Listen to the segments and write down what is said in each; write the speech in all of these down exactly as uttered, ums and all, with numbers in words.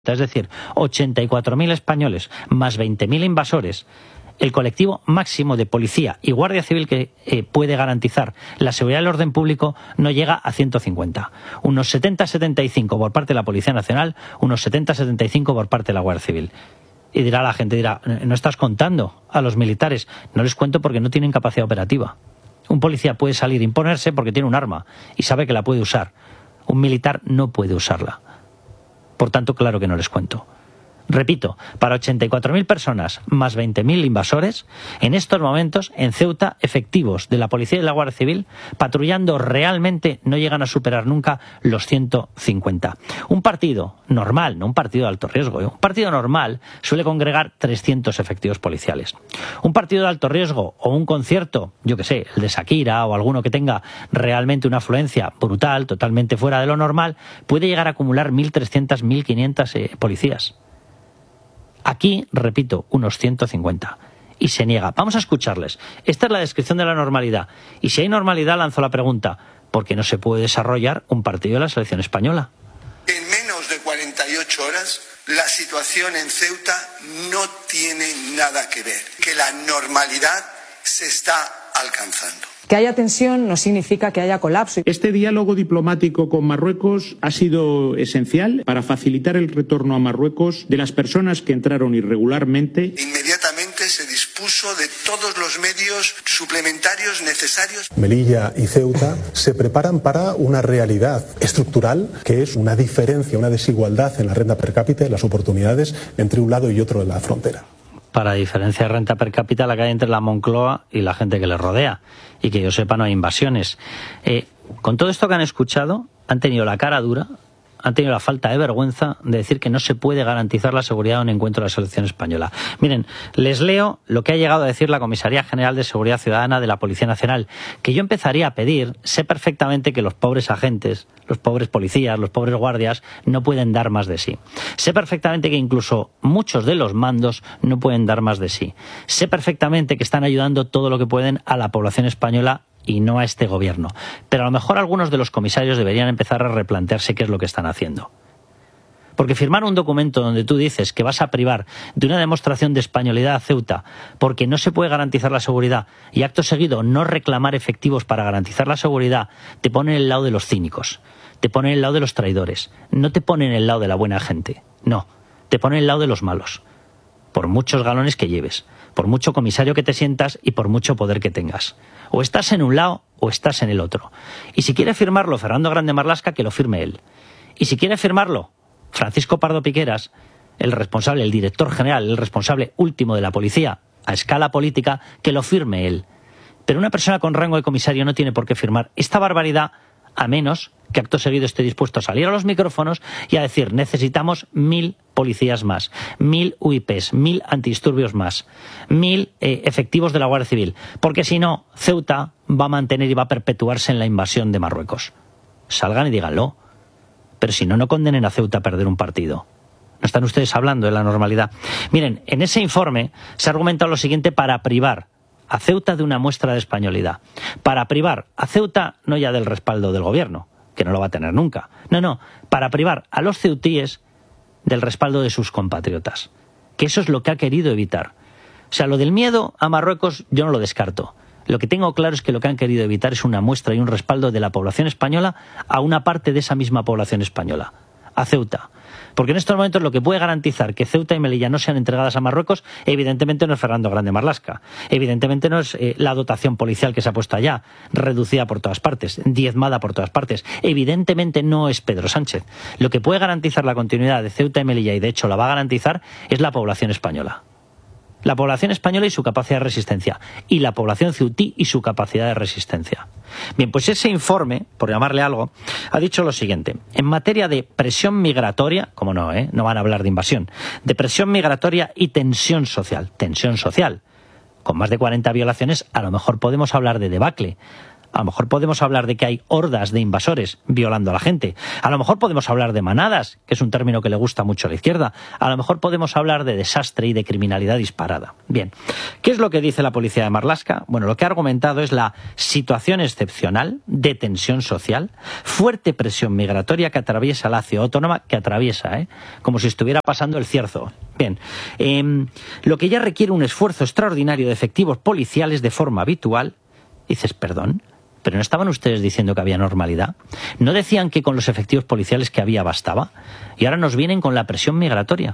Es decir, ochenta y cuatro mil españoles más veinte mil invasores, el colectivo máximo de policía y guardia civil que eh, puede garantizar la seguridad del orden público no llega a ciento cincuenta. Unos setenta a setenta y cinco por parte de la Policía Nacional, unos setenta a setenta y cinco por parte de la Guardia Civil. Y dirá la gente, dirá, no estás contando a los militares. No les cuento porque no tienen capacidad operativa. Un policía puede salir e imponerse porque tiene un arma y sabe que la puede usar. Un militar no puede usarla. Por tanto, claro que no les cuento. Repito, para ochenta y cuatro mil personas más veinte mil invasores, en estos momentos en Ceuta efectivos de la Policía y de la Guardia Civil patrullando realmente no llegan a superar nunca los ciento cincuenta. Un partido normal, no un partido de alto riesgo, ¿eh? Un partido normal suele congregar trescientos efectivos policiales. Un partido de alto riesgo o un concierto, yo que sé, el de Shakira o alguno que tenga realmente una afluencia brutal, totalmente fuera de lo normal, puede llegar a acumular mil trescientos, mil quinientos eh, policías. Aquí, repito, unos ciento cincuenta. Y se niega. Vamos a escucharles. Esta es la descripción de la normalidad. Y si hay normalidad, lanzo la pregunta: ¿por qué no se puede desarrollar un partido de la selección española? En menos de cuarenta y ocho horas, la situación en Ceuta no tiene nada que ver. Que la normalidad se está alcanzando. Que haya tensión no significa que haya colapso. Este diálogo diplomático con Marruecos ha sido esencial para facilitar el retorno a Marruecos de las personas que entraron irregularmente. Inmediatamente se dispuso de todos los medios suplementarios necesarios. Melilla y Ceuta se preparan para una realidad estructural que es una diferencia, una desigualdad en la renta per cápita y las oportunidades entre un lado y otro de la frontera. Para diferencia de renta per cápita la que hay entre la Moncloa y la gente que le rodea. Y que yo sepa no hay invasiones. Eh, con todo esto que han escuchado, han tenido la cara dura, han tenido la falta de vergüenza de decir que no se puede garantizar la seguridad de un encuentro de la selección española. Miren, les leo lo que ha llegado a decir la Comisaría General de Seguridad Ciudadana de la Policía Nacional, que yo empezaría a pedir. Sé perfectamente que los pobres agentes, los pobres policías, los pobres guardias no pueden dar más de sí. Sé perfectamente que incluso muchos de los mandos no pueden dar más de sí. Sé perfectamente que están ayudando todo lo que pueden a la población española y no a este gobierno. Pero a lo mejor algunos de los comisarios deberían empezar a replantearse qué es lo que están haciendo. Porque firmar un documento donde tú dices que vas a privar de una demostración de españolidad a Ceuta porque no se puede garantizar la seguridad y acto seguido no reclamar efectivos para garantizar la seguridad, te pone en el lado de los cínicos, te pone en el lado de los traidores, no te pone en el lado de la buena gente, no, te pone en el lado de los malos, por muchos galones que lleves, por mucho comisario que te sientas y por mucho poder que tengas. O estás en un lado o estás en el otro. Y si quiere firmarlo Fernando Grande Marlaska, que lo firme él. Y si quiere firmarlo Francisco Pardo Piqueras, el responsable, el director general, el responsable último de la policía a escala política, que lo firme él. Pero una persona con rango de comisario no tiene por qué firmar esta barbaridad, a menos que acto seguido esté dispuesto a salir a los micrófonos y a decir: necesitamos mil policías más, mil U I Pes, mil antidisturbios más, mil eh, efectivos de la Guardia Civil, porque si no, Ceuta va a mantener y va a perpetuarse en la invasión de Marruecos. Salgan y díganlo. Pero si no, no condenen a Ceuta a perder un partido. No están ustedes hablando de la normalidad. Miren, en ese informe se ha argumentado lo siguiente para privar a Ceuta de una muestra de españolidad. Para privar a Ceuta no ya del respaldo del gobierno, que no lo va a tener nunca. No, no, para privar a los ceutíes del respaldo de sus compatriotas. Que eso es lo que ha querido evitar. O sea, lo del miedo a Marruecos yo no lo descarto. Lo que tengo claro es que lo que han querido evitar es una muestra y un respaldo de la población española a una parte de esa misma población española, a Ceuta. Porque en estos momentos lo que puede garantizar que Ceuta y Melilla no sean entregadas a Marruecos, evidentemente no es Fernando Grande Marlaska, evidentemente no es eh, la dotación policial que se ha puesto allá, reducida por todas partes, diezmada por todas partes, evidentemente no es Pedro Sánchez. Lo que puede garantizar la continuidad de Ceuta y Melilla, y de hecho la va a garantizar, es la población española. La población española y su capacidad de resistencia, y la población ceutí y su capacidad de resistencia. Bien, pues ese informe, por llamarle algo, ha dicho lo siguiente: en materia de presión migratoria, como no, ¿eh? No van a hablar de invasión, de presión migratoria y tensión social, tensión social. Con más de cuarenta violaciones, a lo mejor podemos hablar de debacle. A lo mejor podemos hablar de que hay hordas de invasores violando a la gente. A lo mejor podemos hablar de manadas, que es un término que le gusta mucho a la izquierda. A lo mejor podemos hablar de desastre y de criminalidad disparada. Bien, ¿qué es lo que dice la policía de Marlaska? Bueno, lo que ha argumentado es la situación excepcional de tensión social, fuerte presión migratoria que atraviesa la ciudad autónoma, que atraviesa, ¿eh? Como si estuviera pasando el Cierzo. Bien, eh, lo que ya requiere un esfuerzo extraordinario de efectivos policiales de forma habitual. Dices, perdón, ¿pero no estaban ustedes diciendo que había normalidad? ¿No decían que con los efectivos policiales que había bastaba? Y ahora nos vienen con la presión migratoria.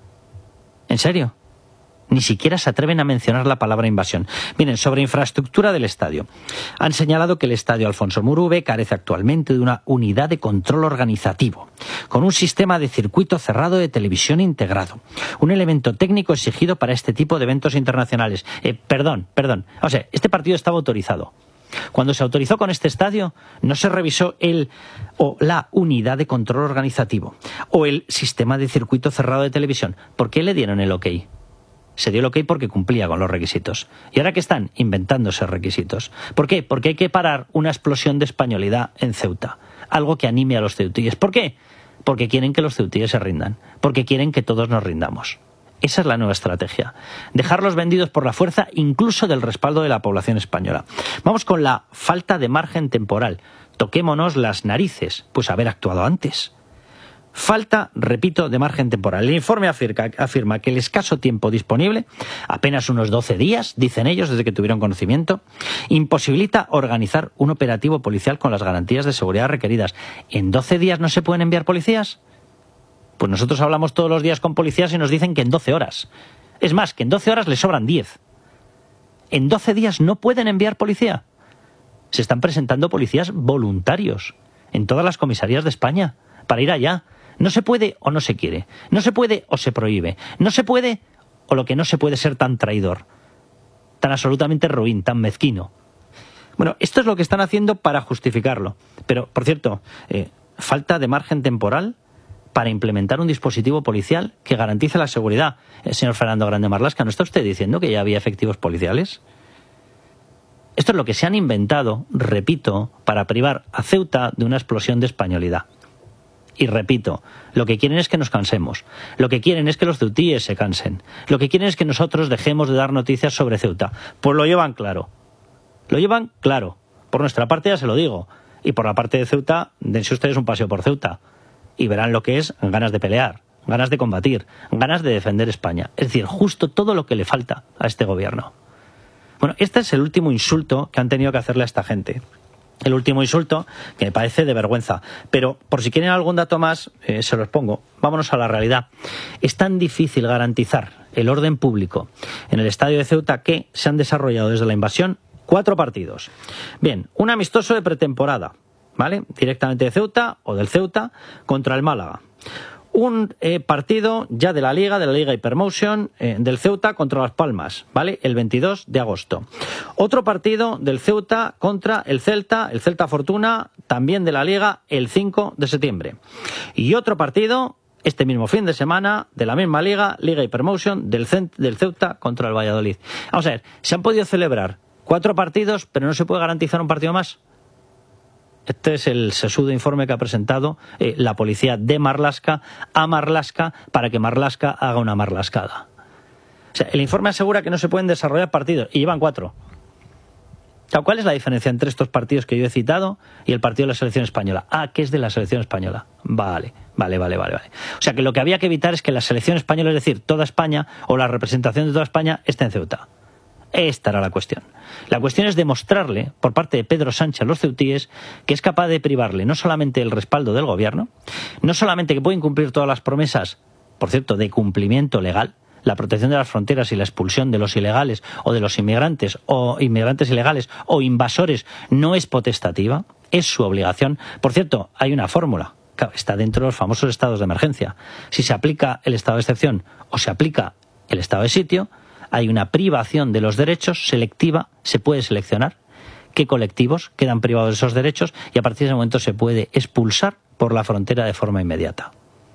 ¿En serio? Ni siquiera se atreven a mencionar la palabra invasión. Miren, sobre infraestructura del estadio. Han señalado que el estadio Alfonso Murube carece actualmente de una unidad de control organizativo, con un sistema de circuito cerrado de televisión integrado. Un elemento técnico exigido para este tipo de eventos internacionales. Eh, perdón, perdón. O sea, este partido estaba autorizado. Cuando se autorizó con este estadio, no se revisó el o la unidad de control organizativo o el sistema de circuito cerrado de televisión. ¿Por qué le dieron el ok? Se dio el ok porque cumplía con los requisitos. ¿Y ahora qué están? Inventándose requisitos. ¿Por qué? Porque hay que parar una explosión de españolidad en Ceuta. Algo que anime a los ceutíes. ¿Por qué? Porque quieren que los ceutíes se rindan. Porque quieren que todos nos rindamos. Esa es la nueva estrategia. Dejarlos vendidos por la fuerza, incluso del respaldo de la población española. Vamos con la falta de margen temporal. Toquémonos las narices, pues haber actuado antes. Falta, repito, de margen temporal. El informe afirma, afirma que el escaso tiempo disponible, apenas unos doce días, dicen ellos, desde que tuvieron conocimiento, imposibilita organizar un operativo policial con las garantías de seguridad requeridas. ¿En doce días no se pueden enviar policías? Pues nosotros hablamos todos los días con policías y nos dicen que en doce horas. Es más, que en doce horas les sobran diez. En doce días no pueden enviar policía. Se están presentando policías voluntarios en todas las comisarías de España para ir allá. No se puede o no se quiere. No se puede o se prohíbe. No se puede o lo que no se puede ser tan traidor. Tan absolutamente ruin, tan mezquino. Bueno, esto es lo que están haciendo para justificarlo. Pero, por cierto, eh, falta de margen temporal para implementar un dispositivo policial que garantice la seguridad. El señor Fernando Grande Marlaska, ¿no está usted diciendo que ya había efectivos policiales? Esto es lo que se han inventado, repito, para privar a Ceuta de una explosión de españolidad. Y repito, lo que quieren es que nos cansemos. Lo que quieren es que los ceutíes se cansen. Lo que quieren es que nosotros dejemos de dar noticias sobre Ceuta. Pues lo llevan claro. Lo llevan claro. Por nuestra parte ya se lo digo. Y por la parte de Ceuta, dense ustedes un paseo por Ceuta. Y verán lo que es ganas de pelear, ganas de combatir, ganas de defender España. Es decir, justo todo lo que le falta a este gobierno. Bueno, este es el último insulto que han tenido que hacerle a esta gente. El último insulto, que me parece de vergüenza. Pero, por si quieren algún dato más, eh, se los pongo. Vámonos a la realidad. Es tan difícil garantizar el orden público en el estadio de Ceuta que se han desarrollado desde la invasión cuatro partidos. Bien, un amistoso de pretemporada, ¿vale? Directamente de Ceuta o del Ceuta contra el Málaga. Un eh, partido ya de la Liga, de la Liga Hypermotion, eh, del Ceuta contra Las Palmas, ¿vale? El veintidós de agosto. Otro partido del Ceuta contra el Celta, el Celta Fortuna, también de la Liga, el cinco de septiembre. Y otro partido, este mismo fin de semana, de la misma Liga, Liga Hypermotion, del, del Ceuta contra el Valladolid. Vamos a ver, se han podido celebrar cuatro partidos, pero no se puede garantizar un partido más. Este es el sesudo informe que ha presentado eh, la policía de Marlaska a Marlaska para que Marlaska haga una marlascada. O sea, el informe asegura que no se pueden desarrollar partidos y llevan cuatro. ¿Cuál es la diferencia entre estos partidos que yo he citado y el partido de la selección española? Ah, que es de la selección española. Vale, vale, vale, vale, vale. O sea que lo que había que evitar es que la selección española, es decir, toda España o la representación de toda España, esté en Ceuta. Esta era la cuestión. La cuestión es demostrarle, por parte de Pedro Sánchez a los ceutíes, que es capaz de privarle no solamente el respaldo del gobierno, no solamente que pueden cumplir todas las promesas, por cierto, de cumplimiento legal, la protección de las fronteras y la expulsión de los ilegales o de los inmigrantes o inmigrantes ilegales o invasores no es potestativa, es su obligación. Por cierto, hay una fórmula, está dentro de los famosos estados de emergencia. Si se aplica el estado de excepción o se aplica el estado de sitio, hay una privación de los derechos selectiva, se puede seleccionar qué colectivos quedan privados de esos derechos y a partir de ese momento se puede expulsar por la frontera de forma inmediata.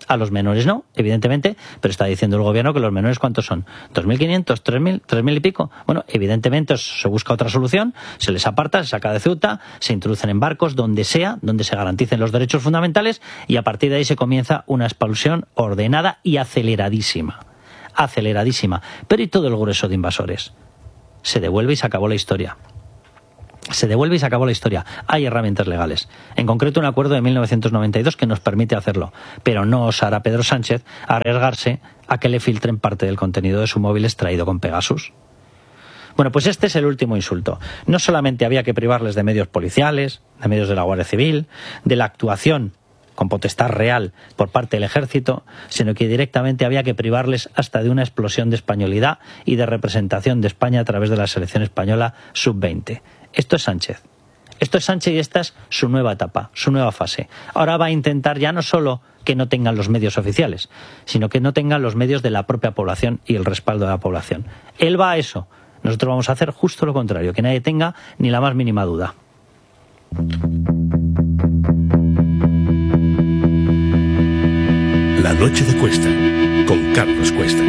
A los menores no, evidentemente, pero está diciendo el gobierno que los menores ¿cuántos son? ¿dos mil quinientos? ¿tres mil? ¿tres mil y pico? Bueno, evidentemente se busca otra solución, se les aparta, se saca de Ceuta, se introducen en barcos, donde sea, donde se garanticen los derechos fundamentales y a partir de ahí se comienza una expulsión ordenada y aceleradísima. Aceleradísima. Pero ¿y todo el grueso de invasores? Se devuelve y se acabó la historia. Se devuelve y se acabó la historia. Hay herramientas legales. En concreto, un acuerdo de mil novecientos noventa y dos que nos permite hacerlo. Pero no osará Pedro Sánchez arriesgarse a que le filtren parte del contenido de su móvil extraído con Pegasus. Bueno, pues este es el último insulto. No solamente había que privarles de medios policiales, de medios de la Guardia Civil, de la actuación con potestad real por parte del ejército, sino que directamente había que privarles hasta de una explosión de españolidad y de representación de España a través de la selección española sub veinte. Esto es Sánchez. Esto es Sánchez y esta es su nueva etapa, su nueva fase. Ahora va a intentar ya no solo que no tengan los medios oficiales, sino que no tengan los medios de la propia población y el respaldo de la población. Él va a eso. Nosotros vamos a hacer justo lo contrario, que nadie tenga ni la más mínima duda. La noche de Cuesta, con Carlos Cuesta.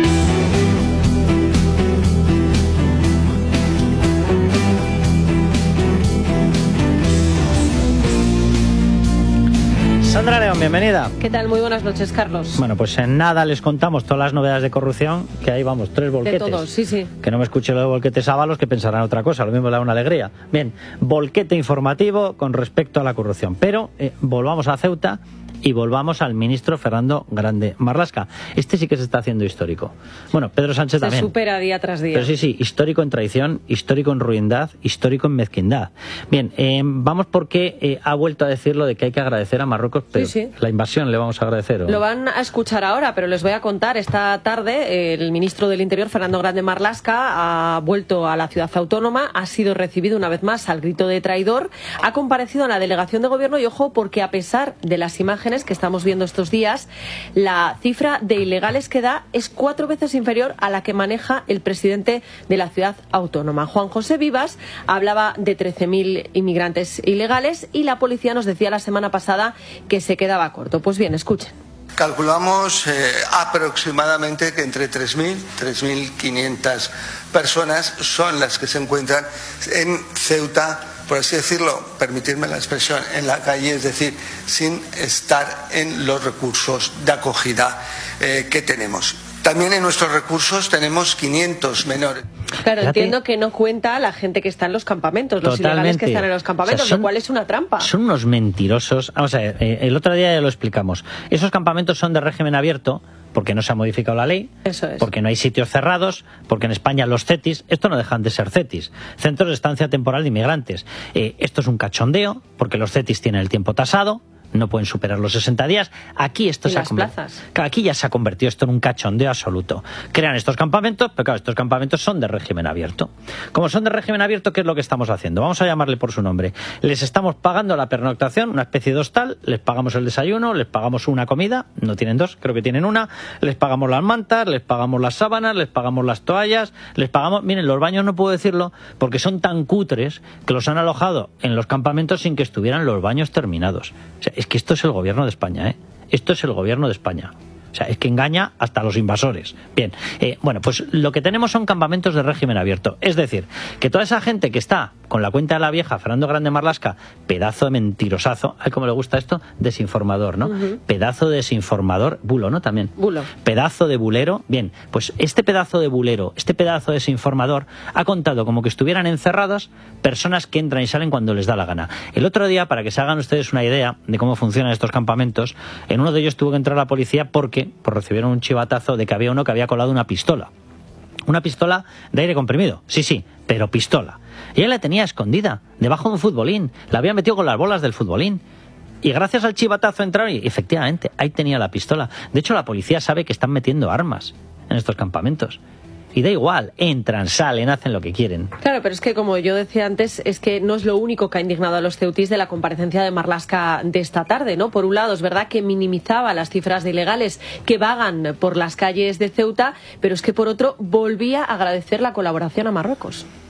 Sandra León, bienvenida. ¿Qué tal? Muy buenas noches, Carlos. Bueno, pues en nada les contamos todas las novedades de corrupción, que ahí vamos, tres volquetes. De todos, sí, sí. Que no me escuche lo de volquetes Ábalos, que pensarán otra cosa, lo mismo le da una alegría. Bien, volquete informativo con respecto a la corrupción. Pero eh, volvamos a Ceuta y volvamos al ministro Fernando Grande Marlaska. Este sí que se está haciendo histórico. Bueno, Pedro Sánchez se también. Se supera día tras día. Pero sí, sí, histórico en traición, histórico en ruindad, histórico en mezquindad. Bien, eh, vamos porque eh, ha vuelto a decirlo de que hay que agradecer a Marruecos, pero sí, sí. La invasión le vamos a agradecer. ¿o? Lo van a escuchar ahora, pero les voy a contar. Esta tarde el ministro del Interior, Fernando Grande Marlaska, ha vuelto a la ciudad autónoma, ha sido recibido una vez más al grito de traidor, ha comparecido en la delegación de gobierno y ojo porque a pesar de las imágenes que estamos viendo estos días, la cifra de ilegales que da es cuatro veces inferior a la que maneja el presidente de la ciudad autónoma. Juan José Vivas hablaba de trece mil inmigrantes ilegales y la policía nos decía la semana pasada que se quedaba corto. Pues bien, escuchen. Calculamos eh, aproximadamente que entre tres mil, tres mil quinientas personas son las que se encuentran en Ceuta, por así decirlo, permitirme la expresión, en la calle, es decir, sin estar en los recursos de acogida eh, que tenemos. También en nuestros recursos tenemos quinientos menores. Claro, Fíjate. Entiendo que no cuenta la gente que está en los campamentos, los Totalmente. ilegales que están en los campamentos, O sea, son, lo cual es una trampa. Son unos mentirosos. Vamos a ver, eh, el otro día ya lo explicamos. Esos campamentos son de régimen abierto porque no se ha modificado la ley, Eso es. porque no hay sitios cerrados, porque en España los CETIs, esto no dejan de ser CETIs, Centros de Estancia Temporal de Inmigrantes. Eh, esto es un cachondeo, porque los CETIs tienen el tiempo tasado, no pueden superar los sesenta días. Aquí esto ¿Y se las ha plazas? Aquí ya se ha convertido esto en un cachondeo absoluto. Crean estos campamentos, pero claro, estos campamentos son de régimen abierto. Como son de régimen abierto, ¿qué es lo que estamos haciendo? Vamos a llamarle por su nombre. Les estamos pagando la pernoctación, una especie de hostal, les pagamos el desayuno, les pagamos una comida, no tienen dos, creo que tienen una, les pagamos las mantas, les pagamos las sábanas, les pagamos las toallas, les pagamos... Miren, los baños no puedo decirlo porque son tan cutres que los han alojado en los campamentos sin que estuvieran los baños terminados. O sea, es que esto es el gobierno de España, ¿eh? Esto es el gobierno de España. O sea, es que engaña hasta a los invasores. Bien, eh, bueno, pues lo que tenemos son campamentos de régimen abierto. Es decir, que toda esa gente que está con la cuenta de la vieja, Fernando Grande Marlaska, pedazo de mentirosazo, ay, cómo le gusta esto, desinformador, ¿no? Uh-huh. Pedazo de desinformador, bulo, ¿no? También. Bulo. Pedazo de bulero. Bien, pues este pedazo de bulero, este pedazo de desinformador, ha contado como que estuvieran encerradas personas que entran y salen cuando les da la gana. El otro día, para que se hagan ustedes una idea de cómo funcionan estos campamentos, en uno de ellos tuvo que entrar la policía porque pues recibieron un chivatazo de que había uno que había colado una pistola. Una pistola de aire comprimido, sí, sí, pero pistola. Y él la tenía escondida, debajo de un futbolín. La había metido con las bolas del futbolín. Y gracias al chivatazo entraron y efectivamente, ahí tenía la pistola. De hecho, la policía sabe que están metiendo armas en estos campamentos. Y da igual, entran, salen, hacen lo que quieren. Claro, pero es que como yo decía antes, es que no es lo único que ha indignado a los ceutís de la comparecencia de Marlaska de esta tarde, ¿no? Por un lado, es verdad que minimizaba las cifras de ilegales que vagan por las calles de Ceuta, pero es que por otro, volvía a agradecer la colaboración a Marruecos.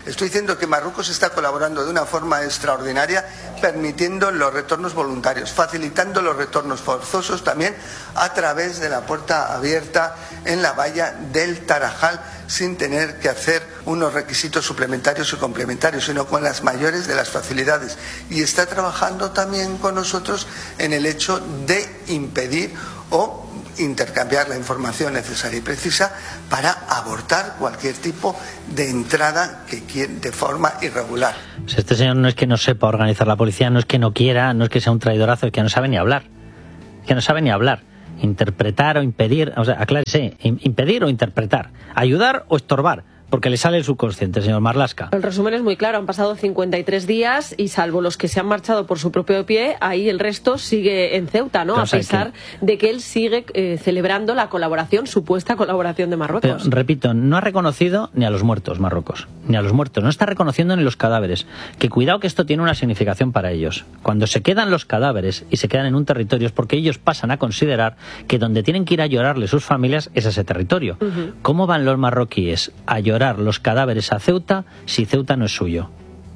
Estoy diciendo que Marruecos está colaborando de una forma extraordinaria, permitiendo los retornos voluntarios, facilitando los retornos forzosos también a través de la puerta abierta en la valla del Tarajal, sin tener que hacer unos requisitos suplementarios y complementarios, sino con las mayores de las facilidades. Y está trabajando también con nosotros en el hecho de impedir o intercambiar la información necesaria y precisa para abortar cualquier tipo de entrada que quiera de forma irregular. Pues este señor no es que no sepa organizar la policía, no es que no quiera, no es que sea un traidorazo, es que no sabe ni hablar. Es que no sabe ni hablar. Interpretar o impedir, o sea, aclárese, impedir o interpretar, ayudar o estorbar. Porque le sale el subconsciente, señor Marlaska. El resumen es muy claro, han pasado cincuenta y tres días y salvo los que se han marchado por su propio pie, ahí el resto sigue en Ceuta, ¿no? Pero a pesar que... de que él sigue eh, celebrando la colaboración, supuesta colaboración de Marruecos. Pero, repito, no ha reconocido ni a los muertos Marruecos, ni a los muertos, no está reconociendo ni los cadáveres. Que cuidado que esto tiene una significación para ellos. Cuando se quedan los cadáveres y se quedan en un territorio es porque ellos pasan a considerar que donde tienen que ir a llorarle sus familias es ese territorio. Uh-huh. ¿Cómo van los marroquíes a llorar los cadáveres a Ceuta si Ceuta no es suyo?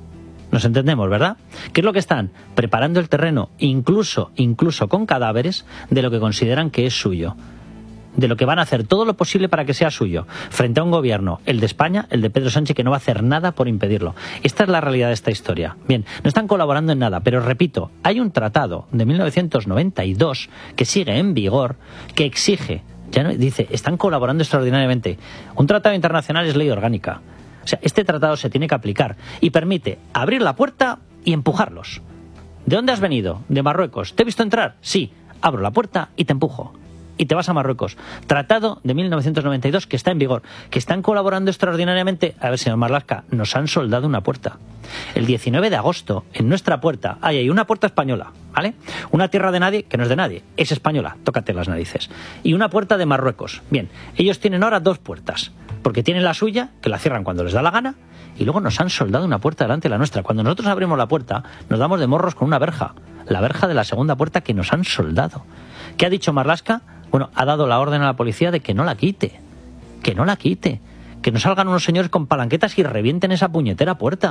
Nos entendemos, ¿verdad? ¿Qué es lo que están? Preparando el terreno, incluso, incluso con cadáveres, de lo que consideran que es suyo. De lo que van a hacer todo lo posible para que sea suyo, frente a un gobierno, el de España, el de Pedro Sánchez, que no va a hacer nada por impedirlo. Esta es la realidad de esta historia. Bien, no están colaborando en nada, pero repito, hay un tratado de mil novecientos noventa y dos que sigue en vigor, que exige, ya no, dice, están colaborando extraordinariamente. Un tratado internacional es ley orgánica. O sea, este tratado se tiene que aplicar y permite abrir la puerta y empujarlos. ¿De dónde has venido? De Marruecos. ¿Te he visto entrar? Sí. Abro la puerta y te empujo. Y te vas a Marruecos. Tratado de mil novecientos noventa y dos que está en vigor. Que están colaborando extraordinariamente. A ver, señor Marlaska, nos han soldado una puerta. El diecinueve de agosto, en nuestra puerta, hay ahí una puerta española, ¿vale? Una tierra de nadie, que no es de nadie, es española, tócate las narices. Y una puerta de Marruecos. Bien, ellos tienen ahora dos puertas, porque tienen la suya, que la cierran cuando les da la gana, y luego nos han soldado una puerta delante de la nuestra. Cuando nosotros abrimos la puerta, nos damos de morros con una verja, la verja de la segunda puerta que nos han soldado. ¿Qué ha dicho Marlaska? Bueno, ha dado la orden a la policía de que no la quite, que no la quite, que no salgan unos señores con palanquetas y revienten esa puñetera puerta.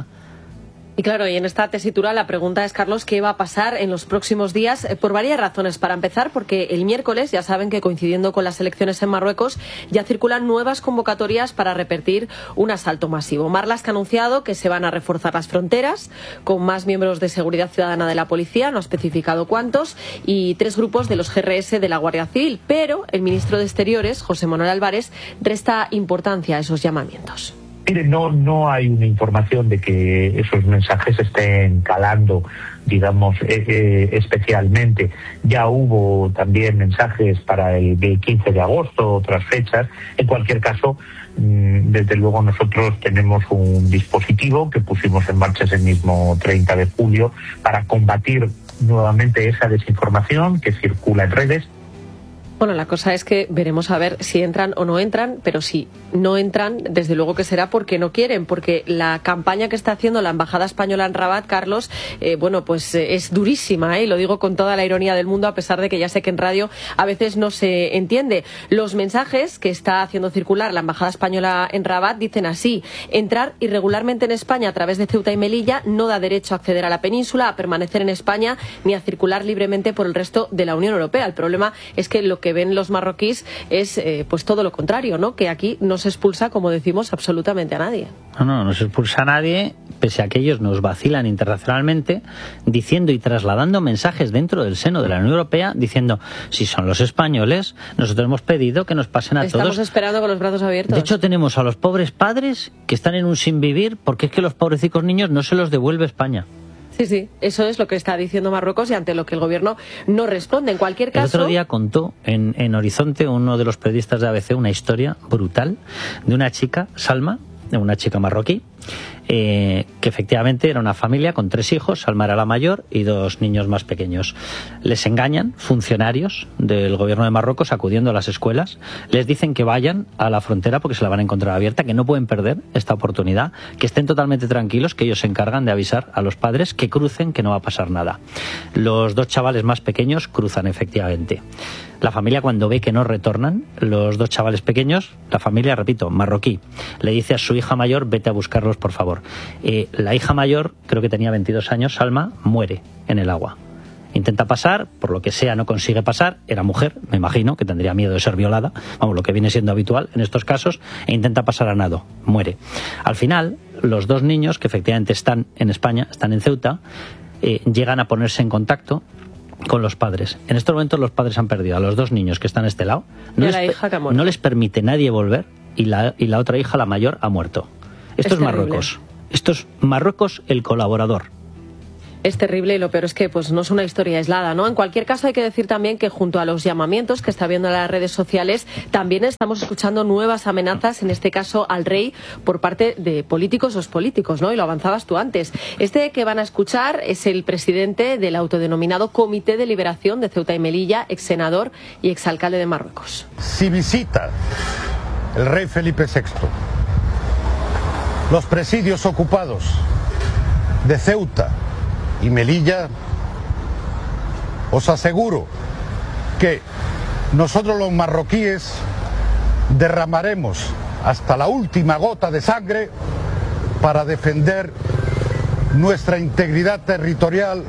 Y claro, y en esta tesitura la pregunta es, Carlos, ¿qué va a pasar en los próximos días? Eh, por varias razones. Para empezar, porque el miércoles, ya saben que coincidiendo con las elecciones en Marruecos, ya circulan nuevas convocatorias para repetir un asalto masivo. Marlaska ha anunciado que se van a reforzar las fronteras con más miembros de seguridad ciudadana de la policía, no ha especificado cuántos, y tres grupos de los G R S de la Guardia Civil. Pero el ministro de Exteriores, José Manuel Álvarez, resta importancia a esos llamamientos. Mire, no, no hay una información de que esos mensajes estén calando, digamos, eh, eh, especialmente. Ya hubo también mensajes para el quince de agosto, otras fechas. En cualquier caso, mmm, desde luego nosotros tenemos un dispositivo que pusimos en marcha ese mismo treinta de julio para combatir nuevamente esa desinformación que circula en redes. Bueno, la cosa es que veremos a ver si entran o no entran, pero si no entran, desde luego que será porque no quieren, porque la campaña que está haciendo la Embajada Española en Rabat, Carlos, eh, bueno, pues eh, es durísima, ¿eh? Y lo digo con toda la ironía del mundo, a pesar de que ya sé que en radio a veces no se entiende. Los mensajes que está haciendo circular la Embajada Española en Rabat dicen así: entrar irregularmente en España a través de Ceuta y Melilla no da derecho a acceder a la península, a permanecer en España ni a circular libremente por el resto de la Unión Europea. El problema es que lo que que ven los marroquíes es eh, pues todo lo contrario, ¿no? Que aquí no se expulsa, como decimos, absolutamente a nadie. No, no, no se expulsa a nadie, pese a que ellos nos vacilan internacionalmente, diciendo y trasladando mensajes dentro del seno de la Unión Europea, diciendo, si son los españoles, nosotros hemos pedido que nos pasen a Estamos todos. Estamos esperando con los brazos abiertos. De hecho, tenemos a los pobres padres que están en un sin vivir, porque es que los pobrecicos niños no se los devuelve España. Sí, sí, eso es lo que está diciendo Marruecos y ante lo que el gobierno no responde. En cualquier caso... El otro día contó en, en Horizonte uno de los periodistas de A B C una historia brutal de una chica, Salma, de una chica marroquí, eh, que efectivamente era una familia con tres hijos, Salma era la mayor y dos niños más pequeños. Les engañan funcionarios del gobierno de Marruecos acudiendo a las escuelas, les dicen que vayan a la frontera porque se la van a encontrar abierta, que no pueden perder esta oportunidad, que estén totalmente tranquilos, que ellos se encargan de avisar a los padres que crucen, que no va a pasar nada. Los dos chavales más pequeños cruzan efectivamente. La familia, cuando ve que no retornan los dos chavales pequeños, la familia, repito, marroquí, le dice a su hija mayor, vete a buscarlos por favor. menor. Eh, la hija mayor, creo que tenía veintidós años, Salma, muere en el agua. Intenta pasar, por lo que sea no consigue pasar, era mujer, me imagino, que tendría miedo de ser violada, vamos, lo que viene siendo habitual en estos casos, e intenta pasar a nado, muere. Al final, los dos niños, que efectivamente están en España, están en Ceuta, eh, llegan a ponerse en contacto con los padres. En estos momentos los padres han perdido a los dos niños que están a este lado, no, les, la hija que ha muerto. no les permite nadie volver, y la, y la otra hija, la mayor, ha muerto. Esto es, es Marruecos. Esto es Marruecos el colaborador. Es terrible y lo peor es que pues no es una historia aislada, ¿no? En cualquier caso hay que decir también que junto a los llamamientos que está viendo en las redes sociales, también estamos escuchando nuevas amenazas, en este caso al rey, por parte de políticos o políticos, ¿no? Y lo avanzabas tú antes. Este que van a escuchar es el presidente del autodenominado Comité de Liberación de Ceuta y Melilla, ex senador y exalcalde de Marruecos. Si visita el rey Felipe sexto los presidios ocupados de Ceuta y Melilla, os aseguro que nosotros los marroquíes derramaremos hasta la última gota de sangre para defender nuestra integridad territorial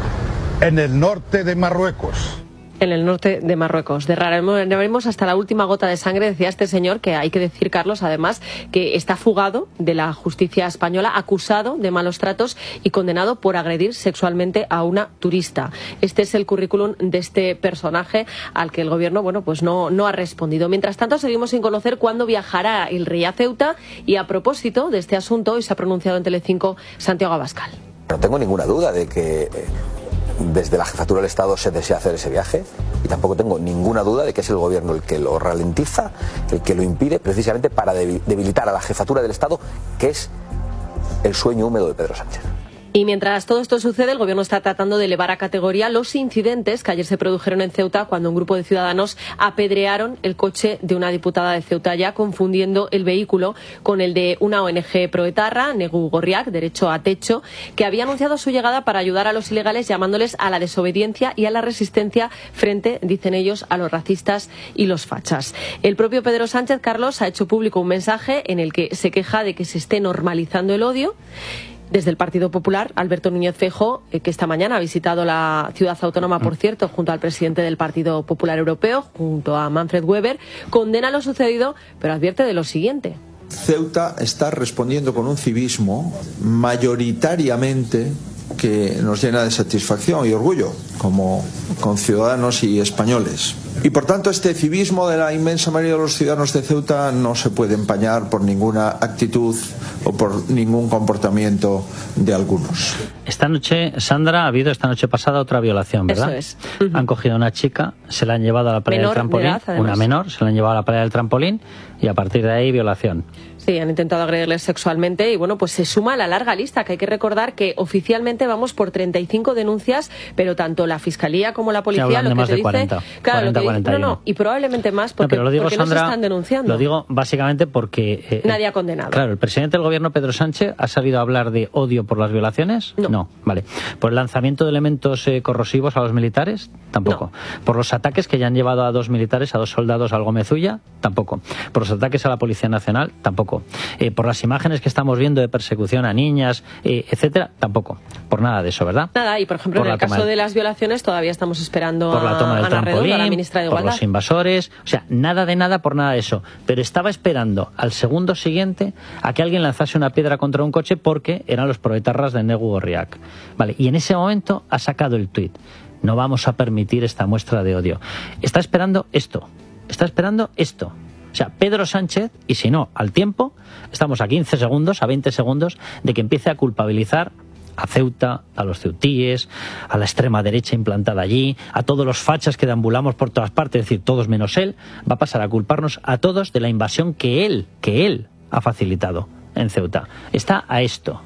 en el norte de Marruecos. En el norte de Marruecos. Derramaremos hasta la última gota de sangre, decía este señor, que hay que decir, Carlos, además, que está fugado de la justicia española, acusado de malos tratos y condenado por agredir sexualmente a una turista. Este es el currículum de este personaje al que el gobierno, bueno, pues no, no ha respondido. Mientras tanto, seguimos sin conocer cuándo viajará el rey a Ceuta, y a propósito de este asunto, hoy se ha pronunciado en Telecinco Santiago Abascal. No tengo ninguna duda de que eh, desde la jefatura del Estado se desea hacer ese viaje, y tampoco tengo ninguna duda de que es el gobierno el que lo ralentiza, el que lo impide, precisamente para debilitar a la jefatura del Estado, que es el sueño húmedo de Pedro Sánchez. Y mientras todo esto sucede, el gobierno está tratando de elevar a categoría los incidentes que ayer se produjeron en Ceuta cuando un grupo de ciudadanos apedrearon el coche de una diputada de Ceuta, ya confundiendo el vehículo con el de una O N G proetarra, Negu Gorriak, Derecho a Techo, que había anunciado su llegada para ayudar a los ilegales, llamándoles a la desobediencia y a la resistencia frente, dicen ellos, a los racistas y los fachas. El propio Pedro Sánchez, Carlos, ha hecho público un mensaje en el que se queja de que se esté normalizando el odio. Desde el Partido Popular, Alberto Núñez Feijóo, eh, que esta mañana ha visitado la ciudad autónoma, por cierto, junto al presidente del Partido Popular Europeo, junto a Manfred Weber, condena lo sucedido, pero advierte de lo siguiente. Ceuta está respondiendo con un civismo mayoritariamente que nos llena de satisfacción y orgullo como conciudadanos y españoles. Y por tanto este civismo de la inmensa mayoría de los ciudadanos de Ceuta no se puede empañar por ninguna actitud o por ningún comportamiento de algunos. Esta noche, Sandra, ha habido esta noche pasada otra violación, ¿verdad? Eso es. Uh-huh. Han cogido a una chica, se la han llevado a la playa menor del trampolín, de edad, una menor, se la han llevado a la playa del trampolín, y a partir de ahí violación. Sí, han intentado agredirles sexualmente y bueno, pues se suma a la larga lista, que hay que recordar que oficialmente vamos por treinta y cinco denuncias, pero tanto la Fiscalía como la Policía lo que más te de cuarenta, dice, claro, cuarenta, lo que dice, no, no, y probablemente más porque, no, lo digo, porque Sandra, no se están denunciando. Lo digo básicamente porque eh, nadie ha condenado. Claro, el presidente del gobierno, Pedro Sánchez, ha salido a hablar de odio por las violaciones. No, no vale. Por el lanzamiento de elementos eh, corrosivos a los militares, tampoco. No. Por los ataques que ya han llevado a dos militares, a dos soldados al Gómezulla, tampoco. Por los ataques a la Policía Nacional, tampoco. Eh, por las imágenes que estamos viendo de persecución a niñas, eh, etcétera, tampoco. Por nada de eso, ¿verdad? Nada, y por ejemplo por en el caso del... de las violaciones todavía estamos esperando por la toma del a Ana trampolín, Redondo, la ministra de Igualdad. Por los invasores, o sea, nada de nada por nada de eso. Pero estaba esperando al segundo siguiente a que alguien lanzase una piedra contra un coche porque eran los proetarras de Negu Gorriak. Vale, y en ese momento ha sacado el tuit. No vamos a permitir esta muestra de odio. Está esperando esto. Está esperando esto. O sea, Pedro Sánchez, y si no, al tiempo, estamos a quince segundos, a veinte segundos, de que empiece a culpabilizar a Ceuta, a los ceutíes, a la extrema derecha implantada allí, a todos los fachas que deambulamos por todas partes, es decir, todos menos él, va a pasar a culparnos a todos de la invasión que él, que él ha facilitado en Ceuta. Está a esto.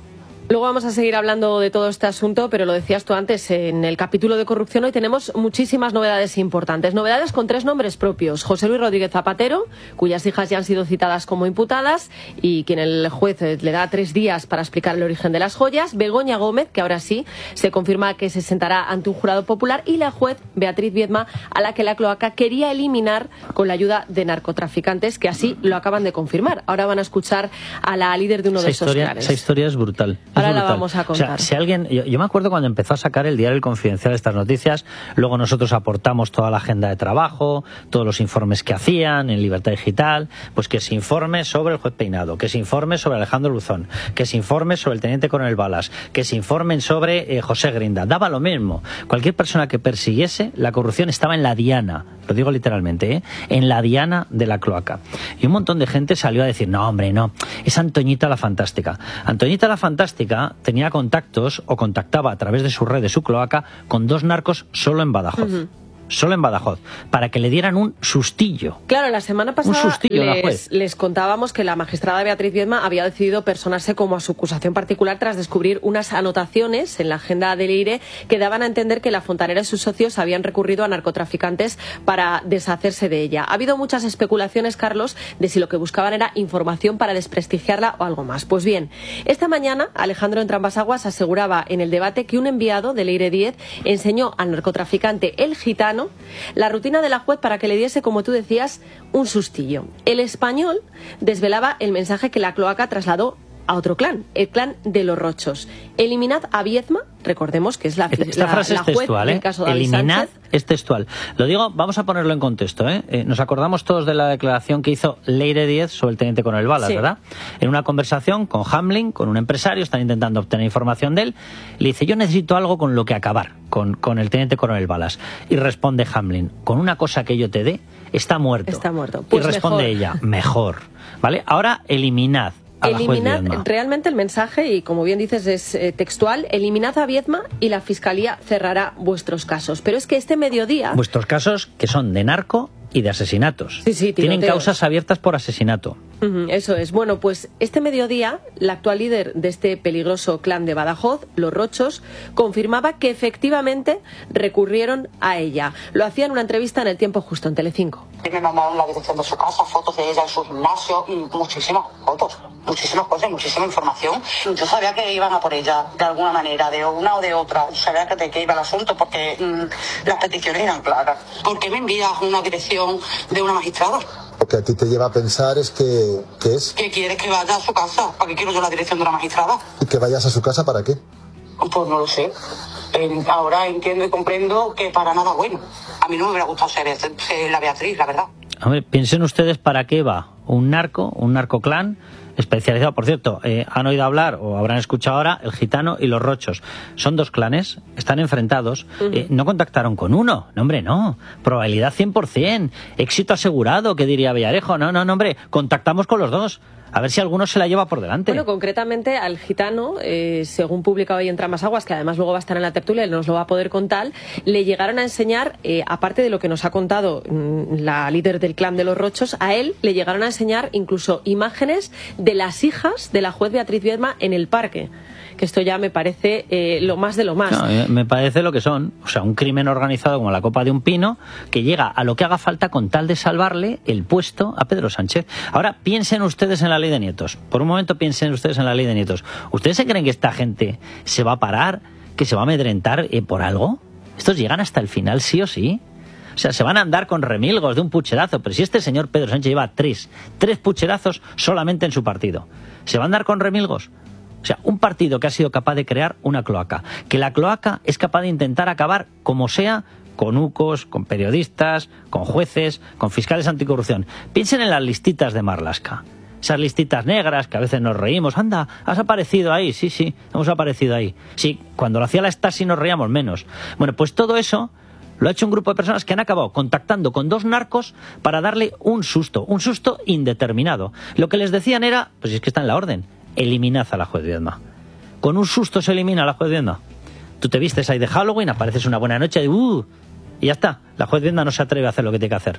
Luego vamos a seguir hablando de todo este asunto, pero lo decías tú antes, en el capítulo de corrupción hoy tenemos muchísimas novedades importantes. Novedades con tres nombres propios. José Luis Rodríguez Zapatero, cuyas hijas ya han sido citadas como imputadas y quien el juez le da tres días para explicar el origen de las joyas. Begoña Gómez, que ahora sí se confirma que se sentará ante un jurado popular. Y la juez Beatriz Viedma, a la que la cloaca quería eliminar con la ayuda de narcotraficantes, que así lo acaban de confirmar. Ahora van a escuchar a la líder de uno esa de esos historia, clanes. Esa historia es brutal. Ahora es brutal. la vamos a contar. O sea, si alguien, yo, yo me acuerdo cuando empezó a sacar el diario El Confidencial estas noticias, luego nosotros aportamos toda la agenda de trabajo, todos los informes que hacían en Libertad Digital, pues que se informe sobre el juez Peinado, que se informe sobre Alejandro Luzón, que se informe sobre el teniente coronel Balas, que se informen sobre eh, José Grinda. Daba lo mismo. Cualquier persona que persiguiese la corrupción estaba en la diana, lo digo literalmente, ¿eh? en la diana de la cloaca. Y un montón de gente salió a decir, no, hombre, no, es Antoñita la Fantástica. Antoñita la Fantástica tenía contactos o contactaba a través de su red, de su cloaca, con dos narcos solo en Badajoz. Uh-huh. Solo en Badajoz, para que le dieran un sustillo. Claro, la semana pasada les, les contábamos que la magistrada Beatriz Viedma había decidido personarse como a su acusación particular tras descubrir unas anotaciones en la agenda del Leire que daban a entender que la Fontanera y sus socios habían recurrido a narcotraficantes para deshacerse de ella. Ha habido muchas especulaciones, Carlos, de si lo que buscaban era información para desprestigiarla o algo más. Pues bien, esta mañana Alejandro Entrambas-Aguas aseguraba en el debate que un enviado de Leire diez enseñó al narcotraficante El Gitano la rutina de la juez para que le diese, como tú decías, un sustillo. El Español desvelaba el mensaje que la cloaca trasladó a otro clan, el clan de los Rochos. Eliminad a Viedma, recordemos que es la, Esta la, frase la es juez textual, ¿eh? del caso de David Eliminad Sánchez. Es textual. Lo digo, vamos a ponerlo en contexto, ¿eh? Eh, nos acordamos todos de la declaración que hizo Leire diez sobre el teniente coronel Balas, sí. ¿verdad? En una conversación con Hamlin, con un empresario, están intentando obtener información de él, le dice, yo necesito algo con lo que acabar, con, con el teniente coronel Balas. Y responde Hamlin, con una cosa que yo te dé, está muerto. Está muerto. Pues y responde mejor. ella, mejor. ¿Vale? Ahora eliminad. Eliminad realmente el mensaje, y como bien dices es eh, textual, eliminad a Viedma y la Fiscalía cerrará vuestros casos. Pero es que este mediodía... Vuestros casos que son de narco y de asesinatos. Sí, sí, tienen causas abiertas por asesinato. Uh-huh, eso es. Bueno, pues este mediodía, la actual líder de este peligroso clan de Badajoz, los Rochos, confirmaba que efectivamente recurrieron a ella. Lo hacía en una entrevista en El Tiempo Justo, en Telecinco. Y me mandaron la dirección de su casa, fotos de ella en su gimnasio y muchísimas fotos, muchísimas cosas, muchísima información. Yo sabía que iban a por ella de alguna manera, de una o de otra. Yo sabía que de qué iba el asunto porque mmm, las peticiones eran claras. ¿Por qué me envías una dirección de una magistrada? Lo que a ti te lleva a pensar es que, que es... ¿Qué quieres que vaya a su casa? ¿Para qué quiero yo la dirección de una magistrada? ¿Y que vayas a su casa para qué? Pues no lo sé. Eh, ahora entiendo y comprendo que para nada bueno. A mí no me hubiera gustado ser, ser la Beatriz, la verdad. A ver, piensen ustedes para qué va un narco, un narcoclan especializado. Por cierto, eh, han oído hablar o habrán escuchado ahora El Gitano y los Rochos. Son dos clanes, están enfrentados. Uh-huh. Eh, no contactaron con uno, no hombre, no. Probabilidad cien por ciento, éxito asegurado, que diría Villarejo. No, no, no, hombre, contactamos con los dos. A ver si alguno se la lleva por delante. Bueno, concretamente al Gitano, eh, según publica hoy Entrambas-Aguas, que además luego va a estar en la tertulia y nos lo va a poder contar, le llegaron a enseñar, eh, aparte de lo que nos ha contado mmm, la líder del clan de los Rochos, a él le llegaron a enseñar incluso imágenes de las hijas de la juez Beatriz Viedma en el parque. Que esto ya me parece eh, lo más de lo más. No, me parece lo que son. O sea, un crimen organizado como la copa de un pino que llega a lo que haga falta con tal de salvarle el puesto a Pedro Sánchez. Ahora, piensen ustedes en la ley de nietos. Por un momento piensen ustedes en la ley de nietos. ¿Ustedes se creen que esta gente se va a parar, que se va a amedrentar eh, por algo? Estos llegan hasta el final sí o sí. O sea, se van a andar con remilgos de un pucherazo. Pero si este señor Pedro Sánchez lleva tres, tres pucherazos solamente en su partido, ¿se va a andar con remilgos? O sea, un partido que ha sido capaz de crear una cloaca, que la cloaca es capaz de intentar acabar como sea con ucos, con periodistas, con jueces, con fiscales anticorrupción. Piensen en las listitas de Marlaska, esas listitas negras que a veces nos reímos. Anda, has aparecido ahí, sí, sí, hemos aparecido ahí. Sí, cuando lo hacía la Stasi nos reíamos menos. Bueno, pues todo eso lo ha hecho un grupo de personas que han acabado contactando con dos narcos para darle un susto, un susto indeterminado. Lo que les decían era, pues es que está en la orden, eliminad a la juez Viedma. Con un susto se elimina a la juez Viedma. Tú te vistes ahí de Halloween, apareces una buena noche y, uh, y ya está. La juez Viedma no se atreve a hacer lo que tiene que hacer.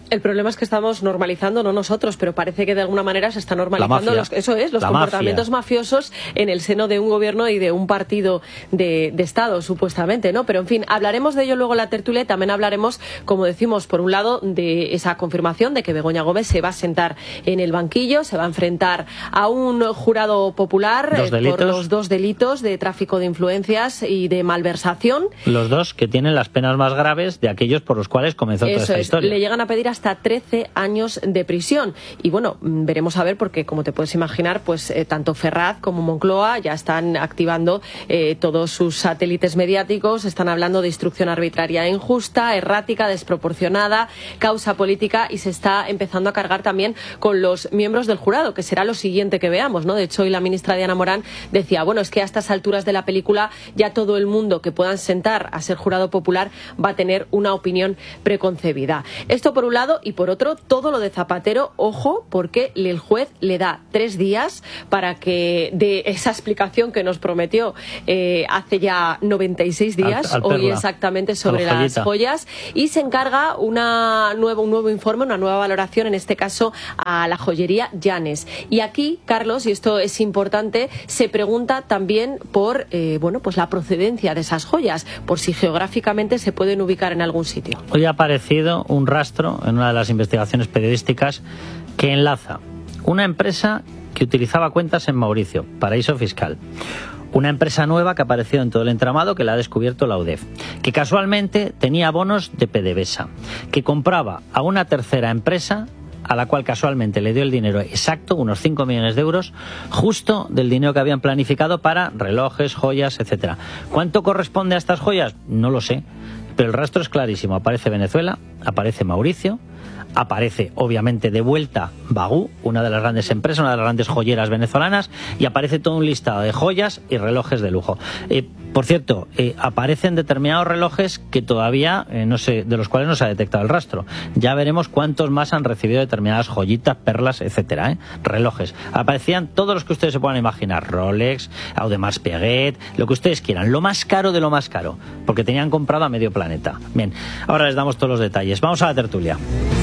El problema es que estamos normalizando, no nosotros, pero parece que de alguna manera se está normalizando los, eso es, los la comportamientos mafia. mafiosos en el seno de un gobierno y de un partido de, de Estado, supuestamente, ¿no? Pero en fin, hablaremos de ello luego en la tertulia y también hablaremos, como decimos, por un lado, de esa confirmación de que Begoña Gómez se va a sentar en el banquillo, se va a enfrentar a un jurado popular dos eh, por los dos delitos de tráfico de influencias y de malversación. Los dos que tienen las penas más graves de aquellos por los cuales comenzó toda Eso esta es, historia. le llegan a pedir hasta hasta trece años de prisión. Y bueno, veremos a ver, porque como te puedes imaginar, pues eh, tanto Ferraz como Moncloa ya están activando eh, todos sus satélites mediáticos, están hablando de instrucción arbitraria e injusta, errática, desproporcionada, causa política, y se está empezando a cargar también con los miembros del jurado, que será lo siguiente que veamos, ¿no? De hecho, hoy la ministra Diana Morán decía, bueno, es que a estas alturas de la película ya todo el mundo que puedan sentar a ser jurado popular va a tener una opinión preconcebida. Esto por un lado, y por otro, todo lo de Zapatero, ojo, porque el juez le da tres días para que dé esa explicación que nos prometió eh, hace ya noventa y seis días, al, al hoy exactamente, sobre las joyas, y se encarga una nuevo, un nuevo informe, una nueva valoración, en este caso a la joyería Llanes. Y aquí, Carlos, y esto es importante, se pregunta también por eh, bueno, pues la procedencia de esas joyas, por si geográficamente se pueden ubicar en algún sitio. Hoy ha aparecido un rastro en una de las investigaciones periodísticas que enlaza una empresa que utilizaba cuentas en Mauricio, paraíso fiscal, una empresa nueva que ha aparecido en todo el entramado, que la ha descubierto la U D E F, que casualmente tenía bonos de PDVSA, que compraba a una tercera empresa a la cual casualmente le dio el dinero exacto, unos cinco millones de euros, justo del dinero que habían planificado para relojes, joyas, etcétera. ¿Cuánto corresponde a estas joyas? No lo sé, pero el rastro es clarísimo. Aparece Venezuela, aparece Mauricio, aparece obviamente de vuelta Bagú, una de las grandes empresas, una de las grandes joyeras venezolanas, y aparece todo un listado de joyas y relojes de lujo. Eh, por cierto, eh, aparecen determinados relojes que todavía eh, no sé, de los cuales no se ha detectado el rastro. Ya veremos cuántos más han recibido determinadas joyitas, perlas, etcétera, ¿eh? Relojes. Aparecían todos los que ustedes se puedan imaginar: Rolex, Audemars Piguet, lo que ustedes quieran, lo más caro de lo más caro, porque tenían comprado a medio planeta. Bien, ahora les damos todos los detalles. Vamos a la tertulia.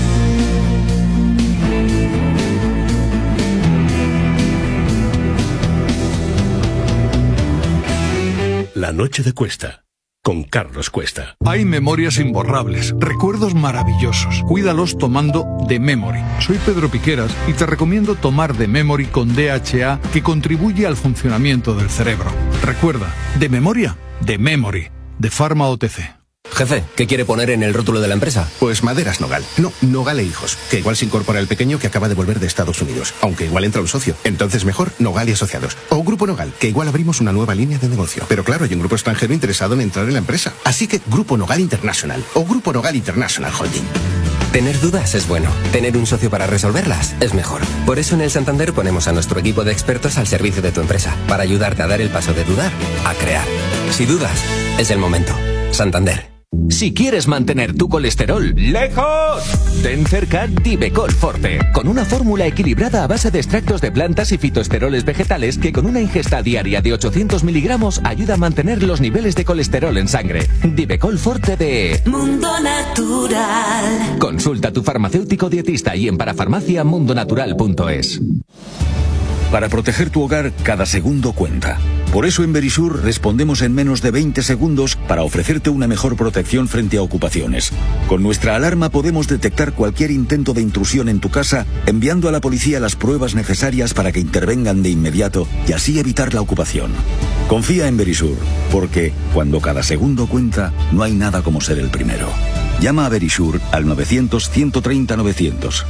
La noche de Cuesta, con Carlos Cuesta. Hay memorias imborrables, recuerdos maravillosos. Cuídalos tomando The Memory. Soy Pedro Piqueras y te recomiendo tomar The Memory con D H A, que contribuye al funcionamiento del cerebro. Recuerda, de memoria, The Memory, de Pharma O T C. Jefe, ¿qué quiere poner en el rótulo de la empresa? Pues Maderas Nogal. No, Nogal e Hijos. Que igual se incorpora el pequeño que acaba de volver de Estados Unidos. Aunque igual entra un socio. Entonces mejor Nogal y Asociados. O Grupo Nogal, que igual abrimos una nueva línea de negocio. Pero claro, hay un grupo extranjero interesado en entrar en la empresa. Así que Grupo Nogal International. O Grupo Nogal International Holding. Tener dudas es bueno. Tener un socio para resolverlas es mejor. Por eso en el Santander ponemos a nuestro equipo de expertos al servicio de tu empresa, para ayudarte a dar el paso de dudar a crear. Si dudas, es el momento. Santander. Si quieres mantener tu colesterol lejos, ten cerca Divecol Forte, con una fórmula equilibrada a base de extractos de plantas y fitoesteroles vegetales que con una ingesta diaria de ochocientos miligramos ayuda a mantener los niveles de colesterol en sangre. Divecol Forte de Mundo Natural. Consulta a tu farmacéutico dietista y en parafarmacia mundonatural punto es. Para proteger tu hogar, cada segundo cuenta. Por eso en Verisur respondemos en menos de veinte segundos para ofrecerte una mejor protección frente a ocupaciones. Con nuestra alarma podemos detectar cualquier intento de intrusión en tu casa, enviando a la policía las pruebas necesarias para que intervengan de inmediato y así evitar la ocupación. Confía en Verisur, porque cuando cada segundo cuenta, no hay nada como ser el primero. Llama a Verisur al novecientos, ciento treinta, novecientos.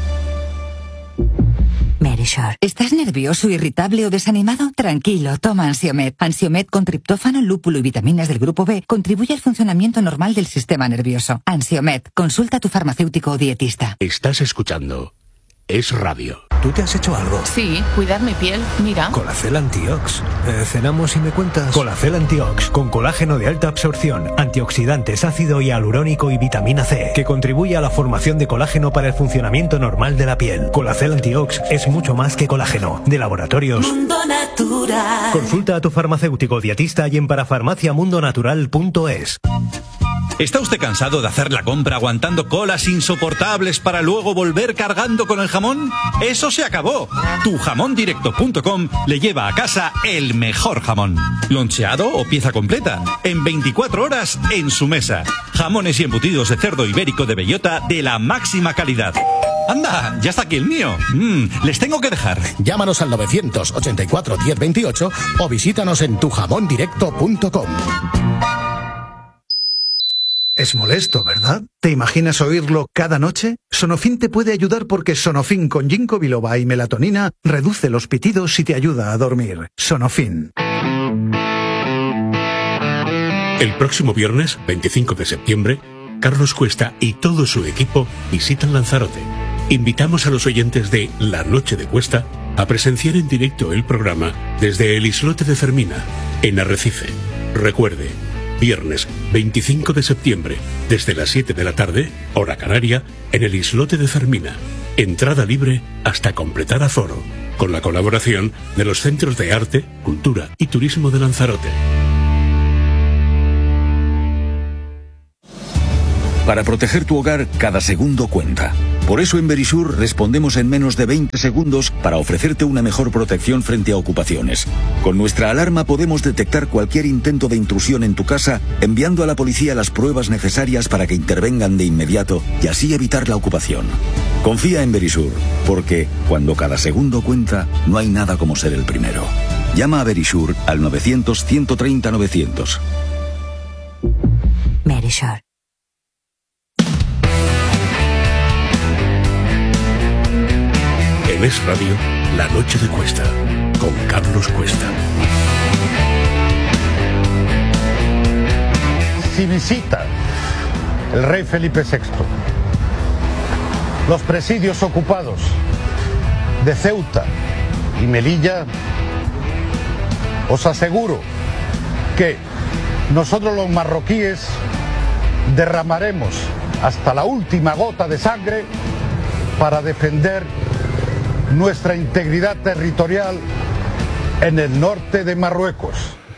Verisur. ¿Estás nervioso, irritable o desanimado? Tranquilo, toma Ansiomed. Ansiomed con triptófano, lúpulo y vitaminas del grupo B contribuye al funcionamiento normal del sistema nervioso. Ansiomed, consulta a tu farmacéutico o dietista. Estás escuchando Es Radio. ¿Tú te has hecho algo? Sí, cuidar mi piel, mira. Colacel Antiox. Eh, ¿Cenamos y me cuentas? Colacel Antiox, con colágeno de alta absorción, antioxidantes, ácido hialurónico y vitamina C, que contribuye a la formación de colágeno para el funcionamiento normal de la piel. Colacel Antiox es mucho más que colágeno. De Laboratorios Mundo Natural. Consulta a tu farmacéutico dietista y en parafarmacia mundo natural punto es. ¿Está usted cansado de hacer la compra aguantando colas insoportables para luego volver cargando con el jamón? ¡Eso se acabó! tu jamón directo punto com le lleva a casa el mejor jamón. Loncheado o pieza completa, en veinticuatro horas en su mesa. Jamones y embutidos de cerdo ibérico de bellota de la máxima calidad. ¡Anda! ¡Ya está aquí el mío! Mm, les tengo que dejar. Llámanos al novecientos ochenta y cuatro diez veintiocho o visítanos en tu jamón directo punto com. Es molesto, ¿verdad? ¿Te imaginas oírlo cada noche? Sonofin te puede ayudar porque Sonofin con ginkgo biloba y melatonina reduce los pitidos y te ayuda a dormir. Sonofin. El próximo viernes, veinticinco de septiembre, Carlos Cuesta y todo su equipo visitan Lanzarote. Invitamos a los oyentes de La Noche de Cuesta a presenciar en directo el programa desde el islote de Fermina, en Arrecife. Recuerde, viernes veinticinco de septiembre, desde las siete de la tarde, hora canaria, en el islote de Fermina. Entrada libre hasta completar aforo, con la colaboración de los Centros de Arte, Cultura y Turismo de Lanzarote. Para proteger tu hogar, cada segundo cuenta. Por eso en Verisur respondemos en menos de veinte segundos para ofrecerte una mejor protección frente a ocupaciones. Con nuestra alarma podemos detectar cualquier intento de intrusión en tu casa, enviando a la policía las pruebas necesarias para que intervengan de inmediato y así evitar la ocupación. Confía en Verisur, porque cuando cada segundo cuenta, no hay nada como ser el primero. Llama a Verisur al novecientos, ciento treinta, novecientos. Verisur. En Es Radio, La Noche de Cuesta, con Carlos Cuesta. Si visita el rey Felipe sexto los presidios ocupados de Ceuta y Melilla, os aseguro que nosotros los marroquíes derramaremos hasta la última gota de sangre para defender nuestra integridad territorial en el norte de Marruecos.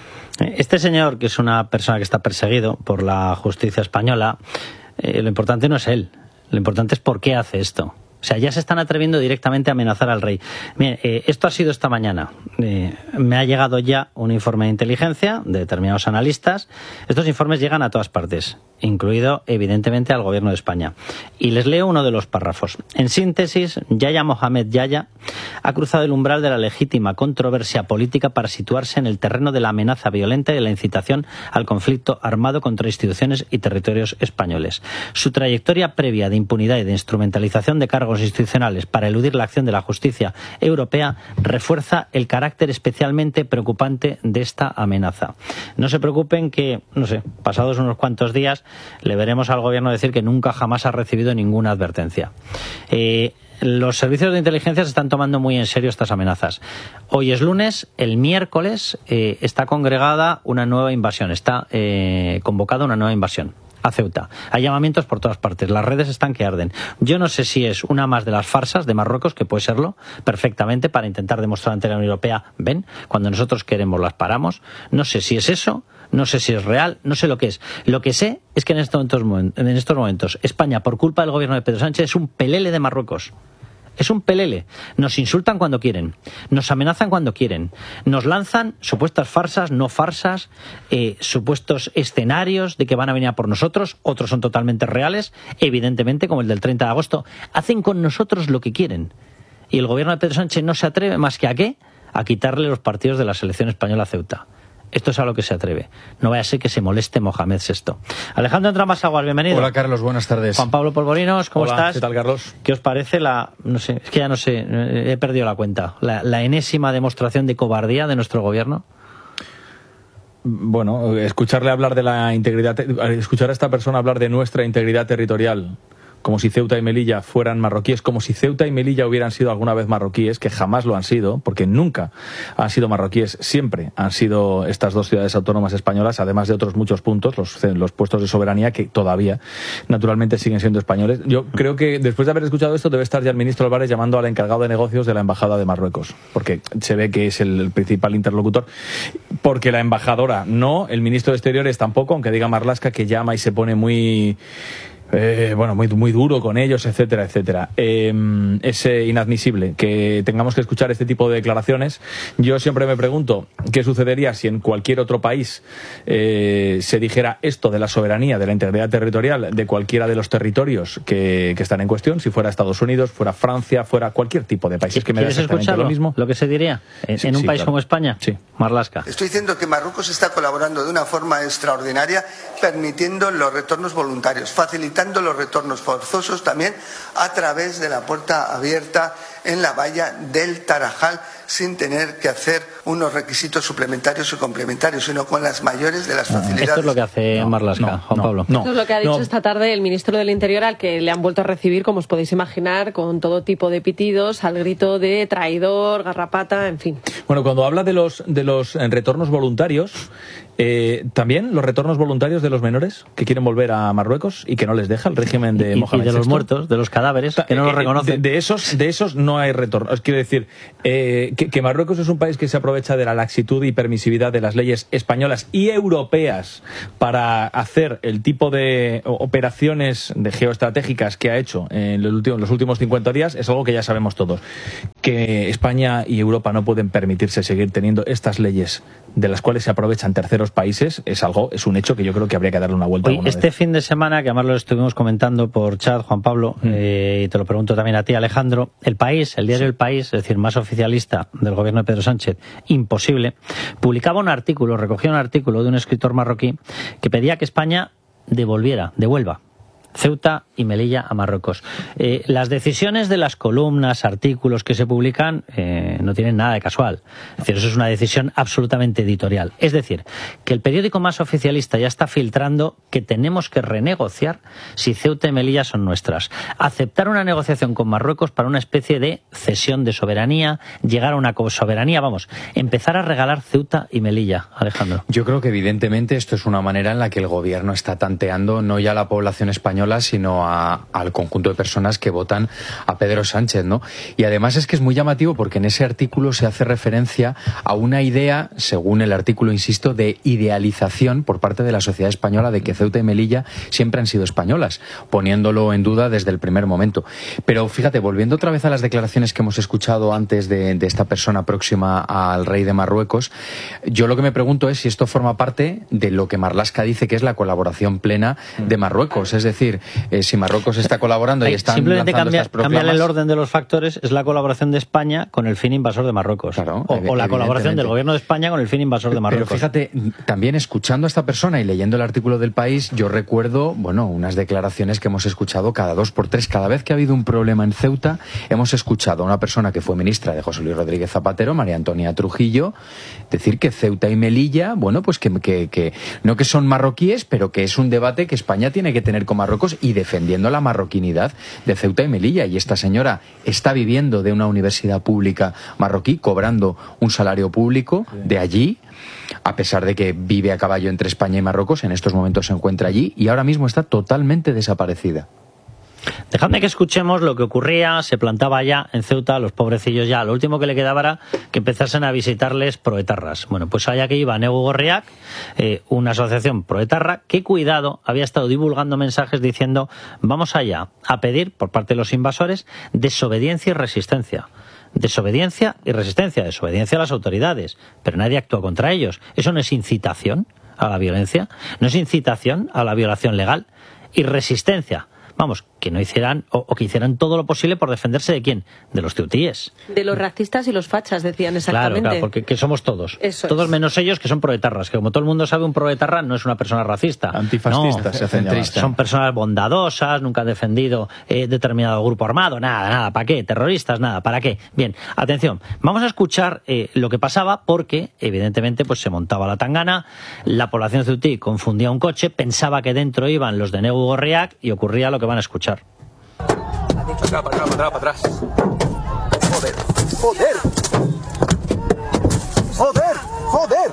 Este señor, que es una persona que está perseguido por la justicia española, eh, lo importante no es él, lo importante es por qué hace esto. O sea, ya se están atreviendo directamente a amenazar al rey. Bien, eh, esto ha sido esta mañana. Eh, me ha llegado ya un informe de inteligencia de determinados analistas. Estos informes llegan a todas partes, incluido evidentemente al gobierno de España. Y les leo uno de los párrafos. En síntesis, Yahya Mohamed Yahya ha cruzado el umbral de la legítima controversia política para situarse en el terreno de la amenaza violenta y de la incitación al conflicto armado contra instituciones y territorios españoles. Su trayectoria previa de impunidad y de instrumentalización de cargos institucionales para eludir la acción de la justicia europea refuerza el carácter especialmente preocupante de esta amenaza. No se preocupen que, no sé, pasados unos cuantos días le veremos al gobierno decir que nunca jamás ha recibido ninguna advertencia. Eh, Los servicios de inteligencia se están tomando muy en serio estas amenazas. Hoy es lunes, el miércoles eh, está congregada una nueva invasión, está eh, convocada una nueva invasión a Ceuta. Hay llamamientos por todas partes, las redes están que arden. Yo no sé si es una más de las farsas de Marruecos, que puede serlo perfectamente, para intentar demostrar ante la Unión Europea, ven, cuando nosotros queremos las paramos. No sé si es eso, no sé si es real, no sé lo que es. Lo que sé es que en estos momentos, en estos momentos España, por culpa del gobierno de Pedro Sánchez, es un pelele de Marruecos. Es un pelele. Nos insultan cuando quieren, nos amenazan cuando quieren, nos lanzan supuestas farsas, no farsas, eh, supuestos escenarios de que van a venir a por nosotros, otros son totalmente reales, evidentemente, como el del treinta de agosto. Hacen con nosotros lo que quieren. Y el gobierno de Pedro Sánchez no se atreve más que a ¿qué? A quitarle los partidos de la selección española a Ceuta. Esto es a lo que se atreve. No vaya a ser que se moleste Mohamed sexto. Alejandro Entramasaguas, bienvenido. Hola, Carlos, buenas tardes. Juan Pablo Polvorinos, ¿cómo Hola, estás? ¿qué tal, Carlos? ¿Qué os parece la, no sé, es que ya no sé, he perdido la cuenta, la, la enésima demostración de cobardía de nuestro gobierno? Bueno, escucharle hablar de la integridad, escuchar a esta persona hablar de nuestra integridad territorial como si Ceuta y Melilla fueran marroquíes, como si Ceuta y Melilla hubieran sido alguna vez marroquíes, que jamás lo han sido, porque nunca han sido marroquíes, siempre han sido estas dos ciudades autónomas españolas, además de otros muchos puntos, los, los puestos de soberanía, que todavía, naturalmente, siguen siendo españoles. Yo creo que después de haber escuchado esto, debe estar ya el ministro Álvarez llamando al encargado de negocios de la Embajada de Marruecos, porque se ve que es el principal interlocutor, porque la embajadora no, el ministro de Exteriores tampoco, aunque diga Marlaska que llama y se pone muy... Eh, bueno, muy, muy duro con ellos, etcétera, etcétera. Eh, es eh, inadmisible que tengamos que escuchar este tipo de declaraciones. Yo siempre me pregunto qué sucedería si en cualquier otro país eh, se dijera esto de la soberanía, de la integridad territorial de cualquiera de los territorios que, que están en cuestión, si fuera Estados Unidos, fuera Francia, fuera cualquier tipo de país. Es que me da exactamente lo mismo. Lo que se diría en, sí, en un sí, país claro. como España. Sí. Marlaska. Estoy diciendo que Marruecos está colaborando de una forma extraordinaria, permitiendo los retornos voluntarios, facilitando los retornos forzosos también a través de la puerta abierta en la valla del Tarajal, sin tener que hacer unos requisitos suplementarios y complementarios, sino con las mayores de las facilidades. Esto es lo que hace no, Marlaska, no, Juan no, Pablo. No, Esto es lo que ha dicho no. esta tarde el ministro del Interior, al que le han vuelto a recibir, como os podéis imaginar, con todo tipo de pitidos, al grito de traidor, garrapata, en fin. Bueno, cuando habla de los, de los eh, retornos voluntarios, eh, también los retornos voluntarios de los menores que quieren volver a Marruecos y que no les deja el régimen de y, Mohamed y de los sexto. muertos, de los cadáveres, que no los reconocen. De, de esos, de esos no hay retorno. Quiero decir, eh, que, que Marruecos es un país que se aprovecha de la laxitud y permisividad de las leyes españolas y europeas para hacer el tipo de operaciones de geoestratégicas que ha hecho en los últimos, los últimos cincuenta días, es algo que ya sabemos todos. Que España y Europa no pueden permitirse seguir teniendo estas leyes de las cuales se aprovechan terceros países, es algo, es un hecho que yo creo que habría que darle una vuelta. Hoy, este vez. fin de semana, que además lo estuvimos comentando por chat, Juan Pablo, mm. eh, y te lo pregunto también a ti, Alejandro, El País, el diario sí. El País, es decir, más oficialista del gobierno de Pedro Sánchez, imposible, publicaba un artículo, recogía un artículo de un escritor marroquí que pedía que España devolviera, devuelva Ceuta y Melilla a Marruecos. Eh, las decisiones de las columnas, artículos que se publican eh, no tienen nada de casual. Es decir, eso es una decisión absolutamente editorial. Es decir, que el periódico más oficialista ya está filtrando que tenemos que renegociar si Ceuta y Melilla son nuestras. Aceptar una negociación con Marruecos para una especie de cesión de soberanía, llegar a una soberanía, vamos, empezar a regalar Ceuta y Melilla. Alejandro. Yo creo que evidentemente esto es una manera en la que el gobierno está tanteando no ya a la población española, sino a, al conjunto de personas que votan a Pedro Sánchez, ¿no? Y además es que es muy llamativo porque en ese artículo se hace referencia a una idea, según el artículo, insisto, de idealización por parte de la sociedad española de que Ceuta y Melilla siempre han sido españolas, poniéndolo en duda desde el primer momento. Pero fíjate, volviendo otra vez a las declaraciones que hemos escuchado antes de, de esta persona próxima al rey de Marruecos, yo lo que me pregunto es si esto forma parte de lo que Marlaska dice que es la colaboración plena de Marruecos, es decir, Eh, si Marruecos está colaborando y están simplemente lanzando cambia, estas proclamas... cambiar el orden de los factores es la colaboración de España con el fin invasor de Marruecos. Claro, o, o la colaboración del gobierno de España con el fin invasor de Marruecos. Pero fíjate, también escuchando a esta persona y leyendo el artículo del País, yo recuerdo, bueno, unas declaraciones que hemos escuchado cada dos por tres. Cada vez que ha habido un problema en Ceuta, hemos escuchado a una persona que fue ministra de José Luis Rodríguez Zapatero, María Antonia Trujillo, decir que Ceuta y Melilla, bueno, pues que, que, que no que son marroquíes, pero que es un debate que España tiene que tener con Marruecos y defendiendo la marroquinidad de Ceuta y Melilla. Y esta señora está viviendo de una universidad pública marroquí, cobrando un salario público de allí, a pesar de que vive a caballo entre España y Marruecos, en estos momentos se encuentra allí y ahora mismo está totalmente desaparecida. Dejadme que escuchemos lo que ocurría, se plantaba ya en Ceuta, los pobrecillos ya, lo último que le quedaba era que empezasen a visitarles proetarras. Bueno, pues allá que iba Negu Gorriak, eh, una asociación proetarra, que cuidado, había estado divulgando mensajes diciendo vamos allá a pedir por parte de los invasores desobediencia y resistencia. Desobediencia y resistencia, desobediencia a las autoridades, pero nadie actúa contra ellos. ¿Eso no es incitación a la violencia? ¿No es incitación a la violación legal? Y resistencia. Vamos, que no hicieran, o, o que hicieran todo lo posible por defenderse de quién, de los ceutíes. De los racistas y los fachas, decían exactamente. Claro, claro, porque que somos todos. Eso todos es. Menos ellos, que son proetarras, que como todo el mundo sabe, un proetarra no es una persona racista. Antifascistas, no, se hacen llamar. Son personas bondadosas, nunca han defendido eh, determinado grupo armado, nada, nada, ¿para qué? Terroristas, nada, ¿para qué? Bien, atención, vamos a escuchar eh, lo que pasaba porque, evidentemente, pues se montaba la tangana, la población ceutí confundía un coche, pensaba que dentro iban los de Negu Gorriak y ocurría lo que van a escuchar. Para atrás, para atrás, para atrás. Joder, joder. Joder, joder.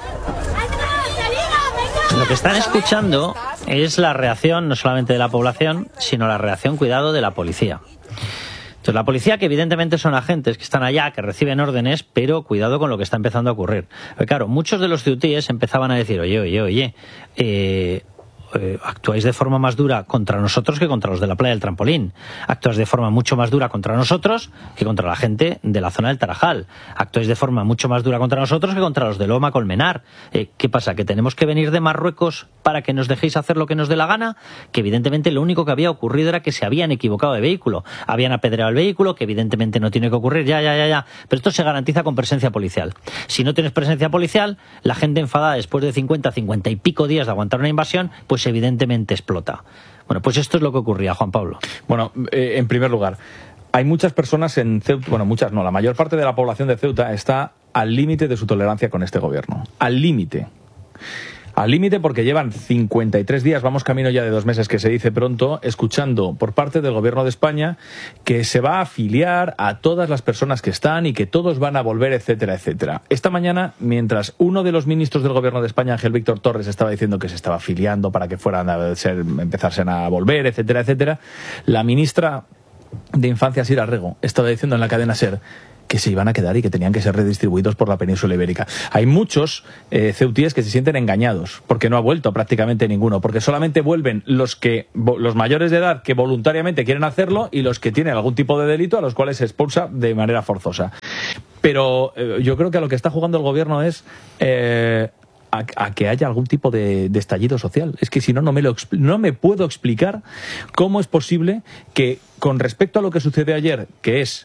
Lo que están escuchando es la reacción no solamente de la población, sino la reacción, cuidado, de la policía. Entonces, la policía, que evidentemente son agentes que están allá, que reciben órdenes, pero cuidado con lo que está empezando a ocurrir. Porque, claro, muchos de los ceutíes empezaban a decir, oye, oye, oye, eh... Eh, actuáis de forma más dura contra nosotros que contra los de la playa del Trampolín. Actuáis de forma mucho más dura contra nosotros que contra la gente de la zona del Tarajal. Actuáis de forma mucho más dura contra nosotros que contra los de Loma Colmenar. Eh, ¿Qué pasa? ¿Que tenemos que venir de Marruecos para que nos dejéis hacer lo que nos dé la gana? Que evidentemente lo único que había ocurrido era que se habían equivocado de vehículo. Habían apedreado el vehículo, que evidentemente no tiene que ocurrir, ya, ya, ya, ya. Pero esto se garantiza con presencia policial. Si no tienes presencia policial, la gente enfadada después de cincuenta, cincuenta y pico días de aguantar una invasión, pues evidentemente explota. Bueno, pues esto es lo que ocurría, Juan Pablo. Bueno, eh, en primer lugar, hay muchas personas en Ceuta, bueno, muchas no, la mayor parte de la población de Ceuta está al límite de su tolerancia con este gobierno. Al límite. Al límite porque llevan cincuenta y tres días, vamos camino ya de dos meses que se dice pronto, escuchando por parte del gobierno de España que se va a afiliar a todas las personas que están y que todos van a volver, etcétera, etcétera. Esta mañana, mientras uno de los ministros del gobierno de España, Ángel Víctor Torres, estaba diciendo que se estaba afiliando para que fueran a ser, empezarse a volver, etcétera, etcétera, la ministra de Infancia, Sira Rego, estaba diciendo en la cadena SER que se iban a quedar y que tenían que ser redistribuidos por la península ibérica. Hay muchos eh, ceutíes que se sienten engañados, porque no ha vuelto prácticamente ninguno, porque solamente vuelven los que los mayores de edad que voluntariamente quieren hacerlo y los que tienen algún tipo de delito a los cuales se expulsa de manera forzosa. Pero eh, yo creo que a lo que está jugando el gobierno es eh, a, a que haya algún tipo de, de estallido social. Es que si no, no me, lo, no me puedo explicar cómo es posible que, con respecto a lo que sucedió ayer, que es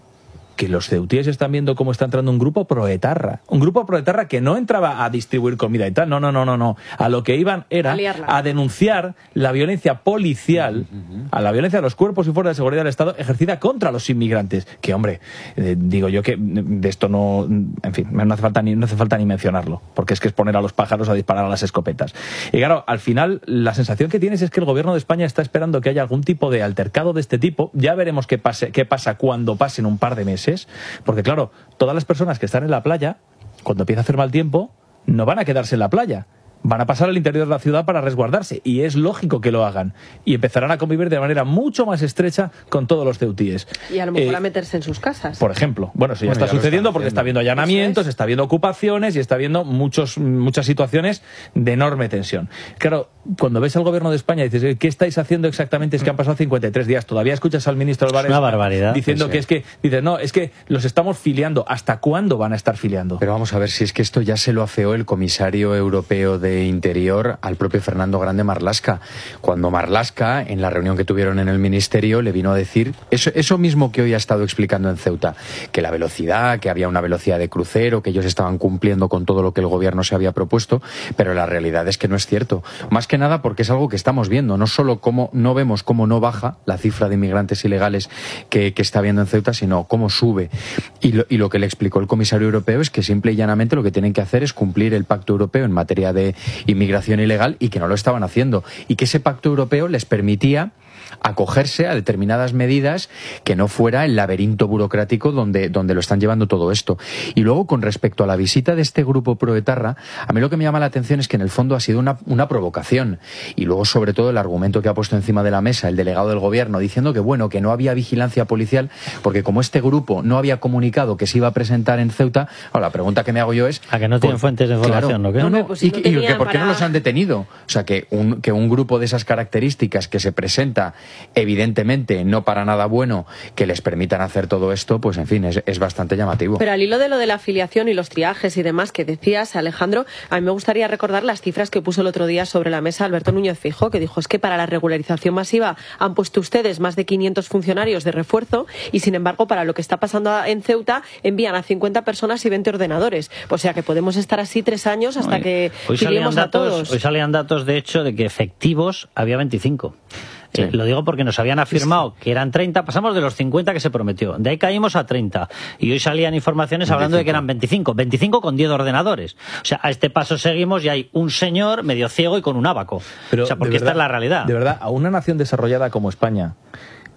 que los ceutíes están viendo cómo está entrando un grupo proetarra. Un grupo proetarra que no entraba a distribuir comida y tal. No, no, no, no, no. A lo que iban era a denunciar la violencia policial, a la violencia de los cuerpos y fuerzas de seguridad del Estado ejercida contra los inmigrantes. Que, hombre, eh, digo yo que de esto no... En fin, no hace falta ni, no hace falta ni mencionarlo. Porque es que es poner a los pájaros a disparar a las escopetas. Y claro, al final, la sensación que tienes es que el gobierno de España está esperando que haya algún tipo de altercado de este tipo. Ya veremos qué, pase, qué pasa cuando pasen un par de meses. Porque claro, todas las personas que están en la playa, cuando empieza a hacer mal tiempo, no van a quedarse en la playa. Van a pasar al interior de la ciudad para resguardarse, y es lógico que lo hagan, y empezarán a convivir de manera mucho más estrecha con todos los ceutíes. Y a lo mejor eh, a meterse en sus casas. Por ejemplo, bueno, eso ya Bueno, está ya lo sucediendo están porque haciendo. está habiendo allanamientos, Eso es. está habiendo ocupaciones y está habiendo muchos, muchas situaciones de enorme tensión. Claro, cuando ves al gobierno de España y dices, ¿qué estáis haciendo exactamente? Es que han pasado cincuenta y tres días. Todavía escuchas al ministro Álvarez una barbaridad. diciendo Sí, sí. que es que, dices, no, es que los estamos filiando. ¿Hasta cuándo van a estar filiando? Pero vamos a ver si es que esto ya se lo afeó el comisario europeo de Interior al propio Fernando Grande Marlaska. Cuando Marlaska, en la reunión que tuvieron en el ministerio, le vino a decir eso, eso mismo que hoy ha estado explicando en Ceuta, que la velocidad, que había una velocidad de crucero, que ellos estaban cumpliendo con todo lo que el gobierno se había propuesto, pero la realidad es que no es cierto. Más que nada porque es algo que estamos viendo, no solo cómo no vemos cómo no baja la cifra de inmigrantes ilegales que, que está habiendo en Ceuta, sino cómo sube. Y lo, y lo que le explicó el comisario europeo es que simple y llanamente lo que tienen que hacer es cumplir el pacto europeo en materia de inmigración ilegal, y que no lo estaban haciendo, y que ese pacto europeo les permitía acogerse a determinadas medidas que no fuera el laberinto burocrático donde, donde lo están llevando todo esto. Y luego, con respecto a la visita de este grupo proetarra, a mí lo que me llama la atención es que en el fondo ha sido una, una provocación, y luego sobre todo el argumento que ha puesto encima de la mesa el delegado del gobierno diciendo que bueno, que no había vigilancia policial porque como este grupo no había comunicado que se iba a presentar en Ceuta. Ahora, la pregunta que me hago yo es ¿a que no tienen por, fuentes de información? claro, ¿o qué? no, no, pues y, si no y que tenían ¿por qué no para- los han detenido? O sea, que un, que un grupo de esas características que se presenta evidentemente no para nada bueno, que les permitan hacer todo esto, pues en fin, es, es bastante llamativo. Pero al hilo de lo de la afiliación y los triajes y demás que decías, Alejandro, a mí me gustaría recordar las cifras que puso el otro día sobre la mesa Alberto Núñez Feijóo, que dijo es que para la regularización masiva han puesto ustedes más de quinientos funcionarios de refuerzo y sin embargo para lo que está pasando en Ceuta envían a cincuenta personas y veinte ordenadores. O sea que podemos estar así tres años hasta Hoy- que hoy salían filiemos a datos, todos. hoy salían datos de hecho de que efectivos había veinticinco. Sí. Eh, lo digo porque nos habían afirmado que eran treinta, pasamos de los cincuenta que se prometió, de ahí caímos a treinta y hoy salían informaciones hablando de que eran veinticinco, veinticinco con diez ordenadores. O sea, a este paso seguimos y hay un señor medio ciego y con un ábaco. Pero, o sea, porque de esta verdad, es la realidad. De verdad, a una nación desarrollada como España,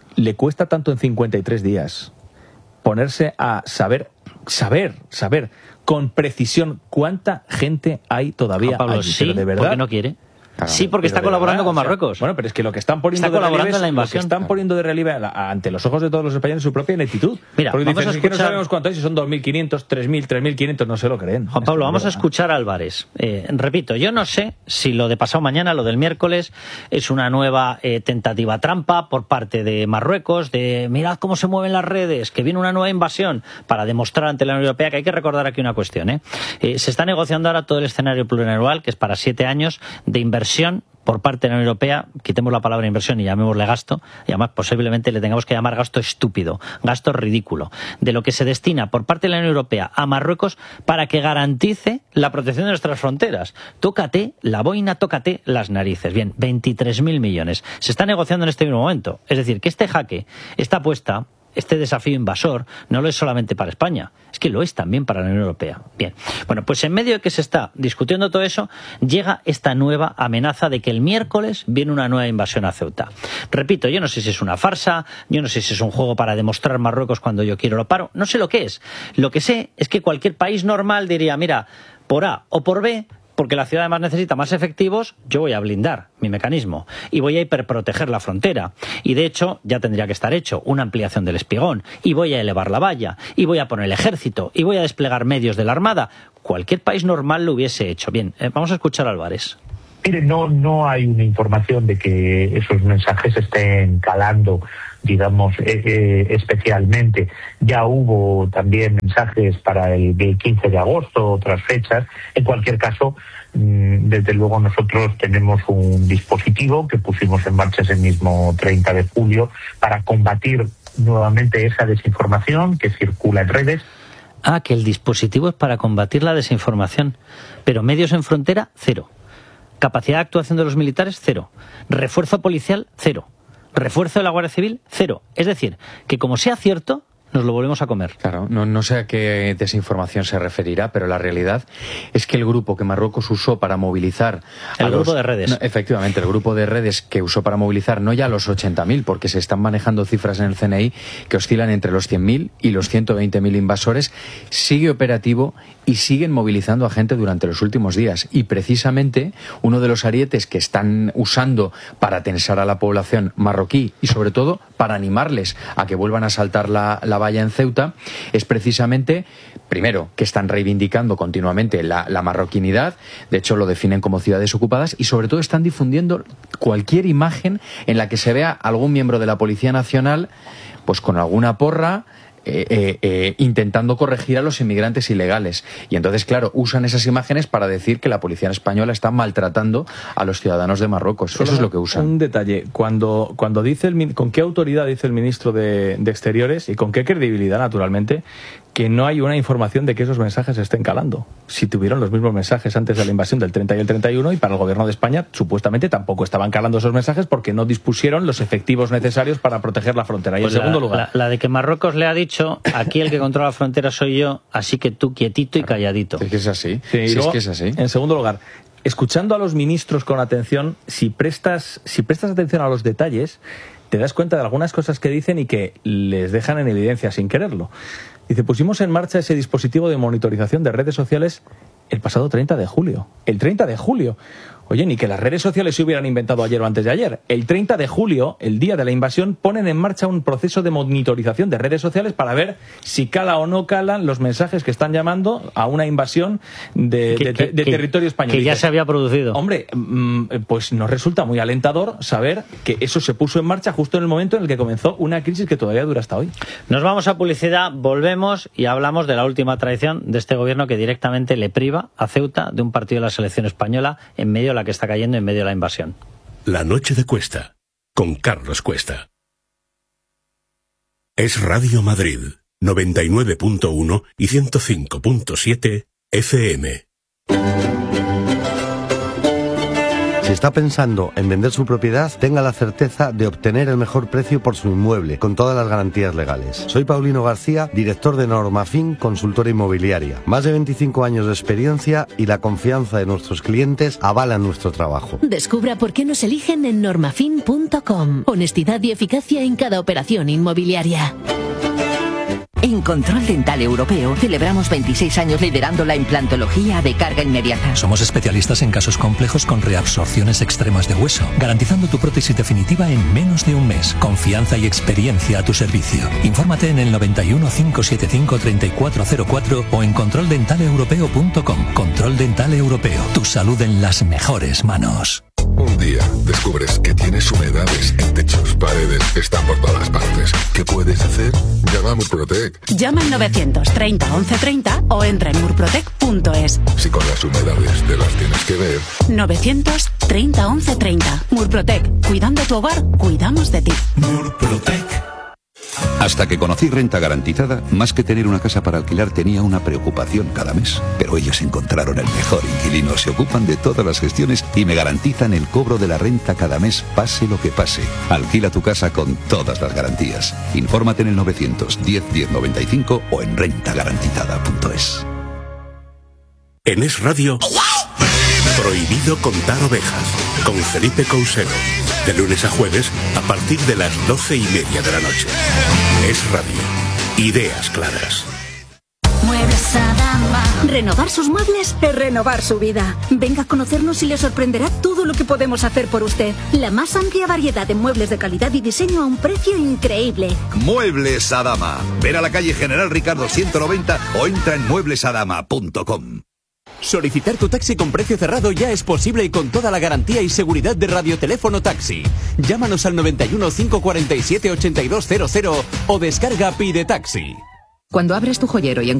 le cuesta tanto en cincuenta y tres días ponerse a saber, saber, saber con precisión cuánta gente hay todavía Juan Pablo, allí? sí, Pero de verdad, porque no quiere. Claro, sí, porque está colaborando verdad, con Marruecos. O sea, bueno, pero es que lo que están poniendo Está de colaborando relieve en la es- lo que invasión. están poniendo de relieve a la- ante los ojos de todos los españoles su propia ineptitud. Mira, porque vamos dicen, a es que no escuchar- sabemos cuánto hay, si son dos mil quinientos, tres mil, tres mil quinientos, no se lo creen. Juan Pablo, vamos a escuchar a Álvarez. Eh, repito, yo no sé si lo de pasado mañana, lo del miércoles, es una nueva eh, tentativa trampa por parte de Marruecos, de mirad cómo se mueven las redes, que viene una nueva invasión, para demostrar ante la Unión Europea que hay que recordar aquí una cuestión. ¿eh? Eh, se está negociando ahora todo el escenario plurianual, que es para siete años, de inversión por parte de la Unión Europea, quitemos la palabra inversión y llamémosle gasto, y además posiblemente le tengamos que llamar gasto estúpido, gasto ridículo, de lo que se destina por parte de la Unión Europea a Marruecos para que garantice la protección de nuestras fronteras. Tócate la boina, tócate las narices. Bien, veintitrés mil millones. Se está negociando en este mismo momento. Es decir, que este jaque, esta apuesta, este desafío invasor no lo es solamente para España, es que lo es también para la Unión Europea. Bien, bueno, pues en medio de que se está discutiendo todo eso, llega esta nueva amenaza de que el miércoles viene una nueva invasión a Ceuta. Repito, yo no sé si es una farsa, yo no sé si es un juego para demostrar Marruecos cuando yo quiero lo paro, no sé lo que es. Lo que sé es que cualquier país normal diría, mira, por A o por B, porque la ciudad además necesita más efectivos, yo voy a blindar mi mecanismo y voy a hiperproteger la frontera. Y de hecho, ya tendría que estar hecho una ampliación del espigón, y voy a elevar la valla, y voy a poner el ejército, y voy a desplegar medios de la Armada. Cualquier país normal lo hubiese hecho. Bien, eh, vamos a escuchar a Álvarez. Mire, no, no hay una información de que esos mensajes estén calando, digamos, eh, eh, especialmente. Ya hubo también mensajes para el, el quince de agosto, otras fechas. En cualquier caso, mmm, desde luego nosotros tenemos un dispositivo que pusimos en marcha ese mismo treinta de julio para combatir nuevamente esa desinformación que circula en redes. Ah, que el dispositivo es para combatir la desinformación, pero medios en frontera, cero. Capacidad de actuación de los militares, cero. Refuerzo policial, cero. Refuerzo de la Guardia Civil, cero. Es decir, que como sea cierto, nos lo volvemos a comer. Claro, no, no sé a qué desinformación se referirá, pero la realidad es que el grupo que Marruecos usó para movilizar... El a grupo los, de redes. No, efectivamente, el grupo de redes que usó para movilizar no ya los ochenta mil, porque se están manejando cifras en el C N I que oscilan entre los cien mil y los ciento veinte mil invasores, sigue operativo y siguen movilizando a gente durante los últimos días. Y precisamente uno de los arietes que están usando para tensar a la población marroquí y sobre todo para animarles a que vuelvan a saltar la, la valla en Ceuta es precisamente, primero, que están reivindicando continuamente la, la marroquinidad, de hecho lo definen como ciudades ocupadas, y sobre todo están difundiendo cualquier imagen en la que se vea algún miembro de la Policía Nacional pues con alguna porra, Eh, eh, eh, intentando corregir a los inmigrantes ilegales. Y entonces, claro, usan esas imágenes para decir que la policía española está maltratando a los ciudadanos de Marruecos. Eso es lo que usan. Un detalle, cuando, cuando dice el, con qué autoridad dice el ministro de, de Exteriores y con qué credibilidad, naturalmente, que no hay una información de que esos mensajes estén calando. Si tuvieron los mismos mensajes antes de la invasión del treinta y el treinta y uno, y para el gobierno de España supuestamente tampoco estaban calando esos mensajes porque no dispusieron los efectivos necesarios para proteger la frontera. Y Pues en segundo la, lugar... La, la de que Marruecos le ha dicho, aquí el que controla la frontera soy yo, así que tú quietito y calladito. Es que es así. Sí, y Sí, luego, es que es así. En segundo lugar, escuchando a los ministros con atención, si prestas, si prestas atención a los detalles, te das cuenta de algunas cosas que dicen y que les dejan en evidencia sin quererlo. Dice, pusimos en marcha ese dispositivo de monitorización de redes sociales el pasado treinta de julio. El treinta de julio. Oye, ni que las redes sociales se hubieran inventado ayer o antes de ayer. El treinta de julio, el día de la invasión, ponen en marcha un proceso de monitorización de redes sociales para ver si cala o no calan los mensajes que están llamando a una invasión de, Que- de- que- de que- territorio español. que ya Dices, se había producido. Hombre, mm, pues nos resulta muy alentador saber que eso se puso en marcha justo en el momento en el que comenzó una crisis que todavía dura hasta hoy. Nos vamos a publicidad, volvemos y hablamos de la última traición de este gobierno que directamente le priva a Ceuta de un partido de la selección española en medio de la que está cayendo, en medio de la invasión. La noche de Cuesta, con Carlos Cuesta. Es Radio Madrid, noventa y nueve punto uno y ciento cinco punto siete F M. Si está pensando en vender su propiedad, tenga la certeza de obtener el mejor precio por su inmueble, con todas las garantías legales. Soy Paulino García, director de Normafin, consultora inmobiliaria. Más de veinticinco años de experiencia y la confianza de nuestros clientes avalan nuestro trabajo. Descubra por qué nos eligen en normafin punto com. Honestidad y eficacia en cada operación inmobiliaria. En Control Dental Europeo celebramos veintiséis años liderando la implantología de carga inmediata. Somos especialistas en casos complejos con reabsorciones extremas de hueso, garantizando tu prótesis definitiva en menos de un mes. Confianza y experiencia a tu servicio. Infórmate en el noventa y uno, cinco setenta y cinco, treinta y cuatro cero cuatro o en control dental europeo punto com. Control Dental Europeo. Tu salud en las mejores manos. Un día descubres que tienes humedades en techos, paredes, están por todas partes. ¿Qué puedes hacer? Llama a Murprotec. Llama al novecientos treinta once treinta o entra en murprotec punto es. Si con las humedades te las tienes que ver. novecientos treinta once treinta. Murprotec. Cuidando tu hogar, cuidamos de ti. Murprotec. Hasta que conocí Renta Garantizada, más que tener una casa para alquilar tenía una preocupación cada mes. Pero ellos encontraron el mejor inquilino, se ocupan de todas las gestiones y me garantizan el cobro de la renta cada mes, pase lo que pase. Alquila tu casa con todas las garantías. Infórmate en el novecientos diez diez noventa y cinco o en renta garantizada punto es. En Es Radio, prohibido contar ovejas, con Felipe Couselo. De lunes a jueves, a partir de las doce y media de la noche. Es Radio. Ideas claras. Muebles Adama. Renovar sus muebles es renovar su vida. Venga a conocernos y le sorprenderá todo lo que podemos hacer por usted. La más amplia variedad de muebles de calidad y diseño a un precio increíble. Muebles Adama. Ven a la calle General Ricardo ciento noventa o entra en muebles adama punto com. Solicitar tu taxi con precio cerrado ya es posible y con toda la garantía y seguridad de Radioteléfono Taxi. Llámanos al noventa y uno, cinco cuarenta y siete, ochenta y dos cero cero o descarga Pide Taxi. Cuando abres tu joyero y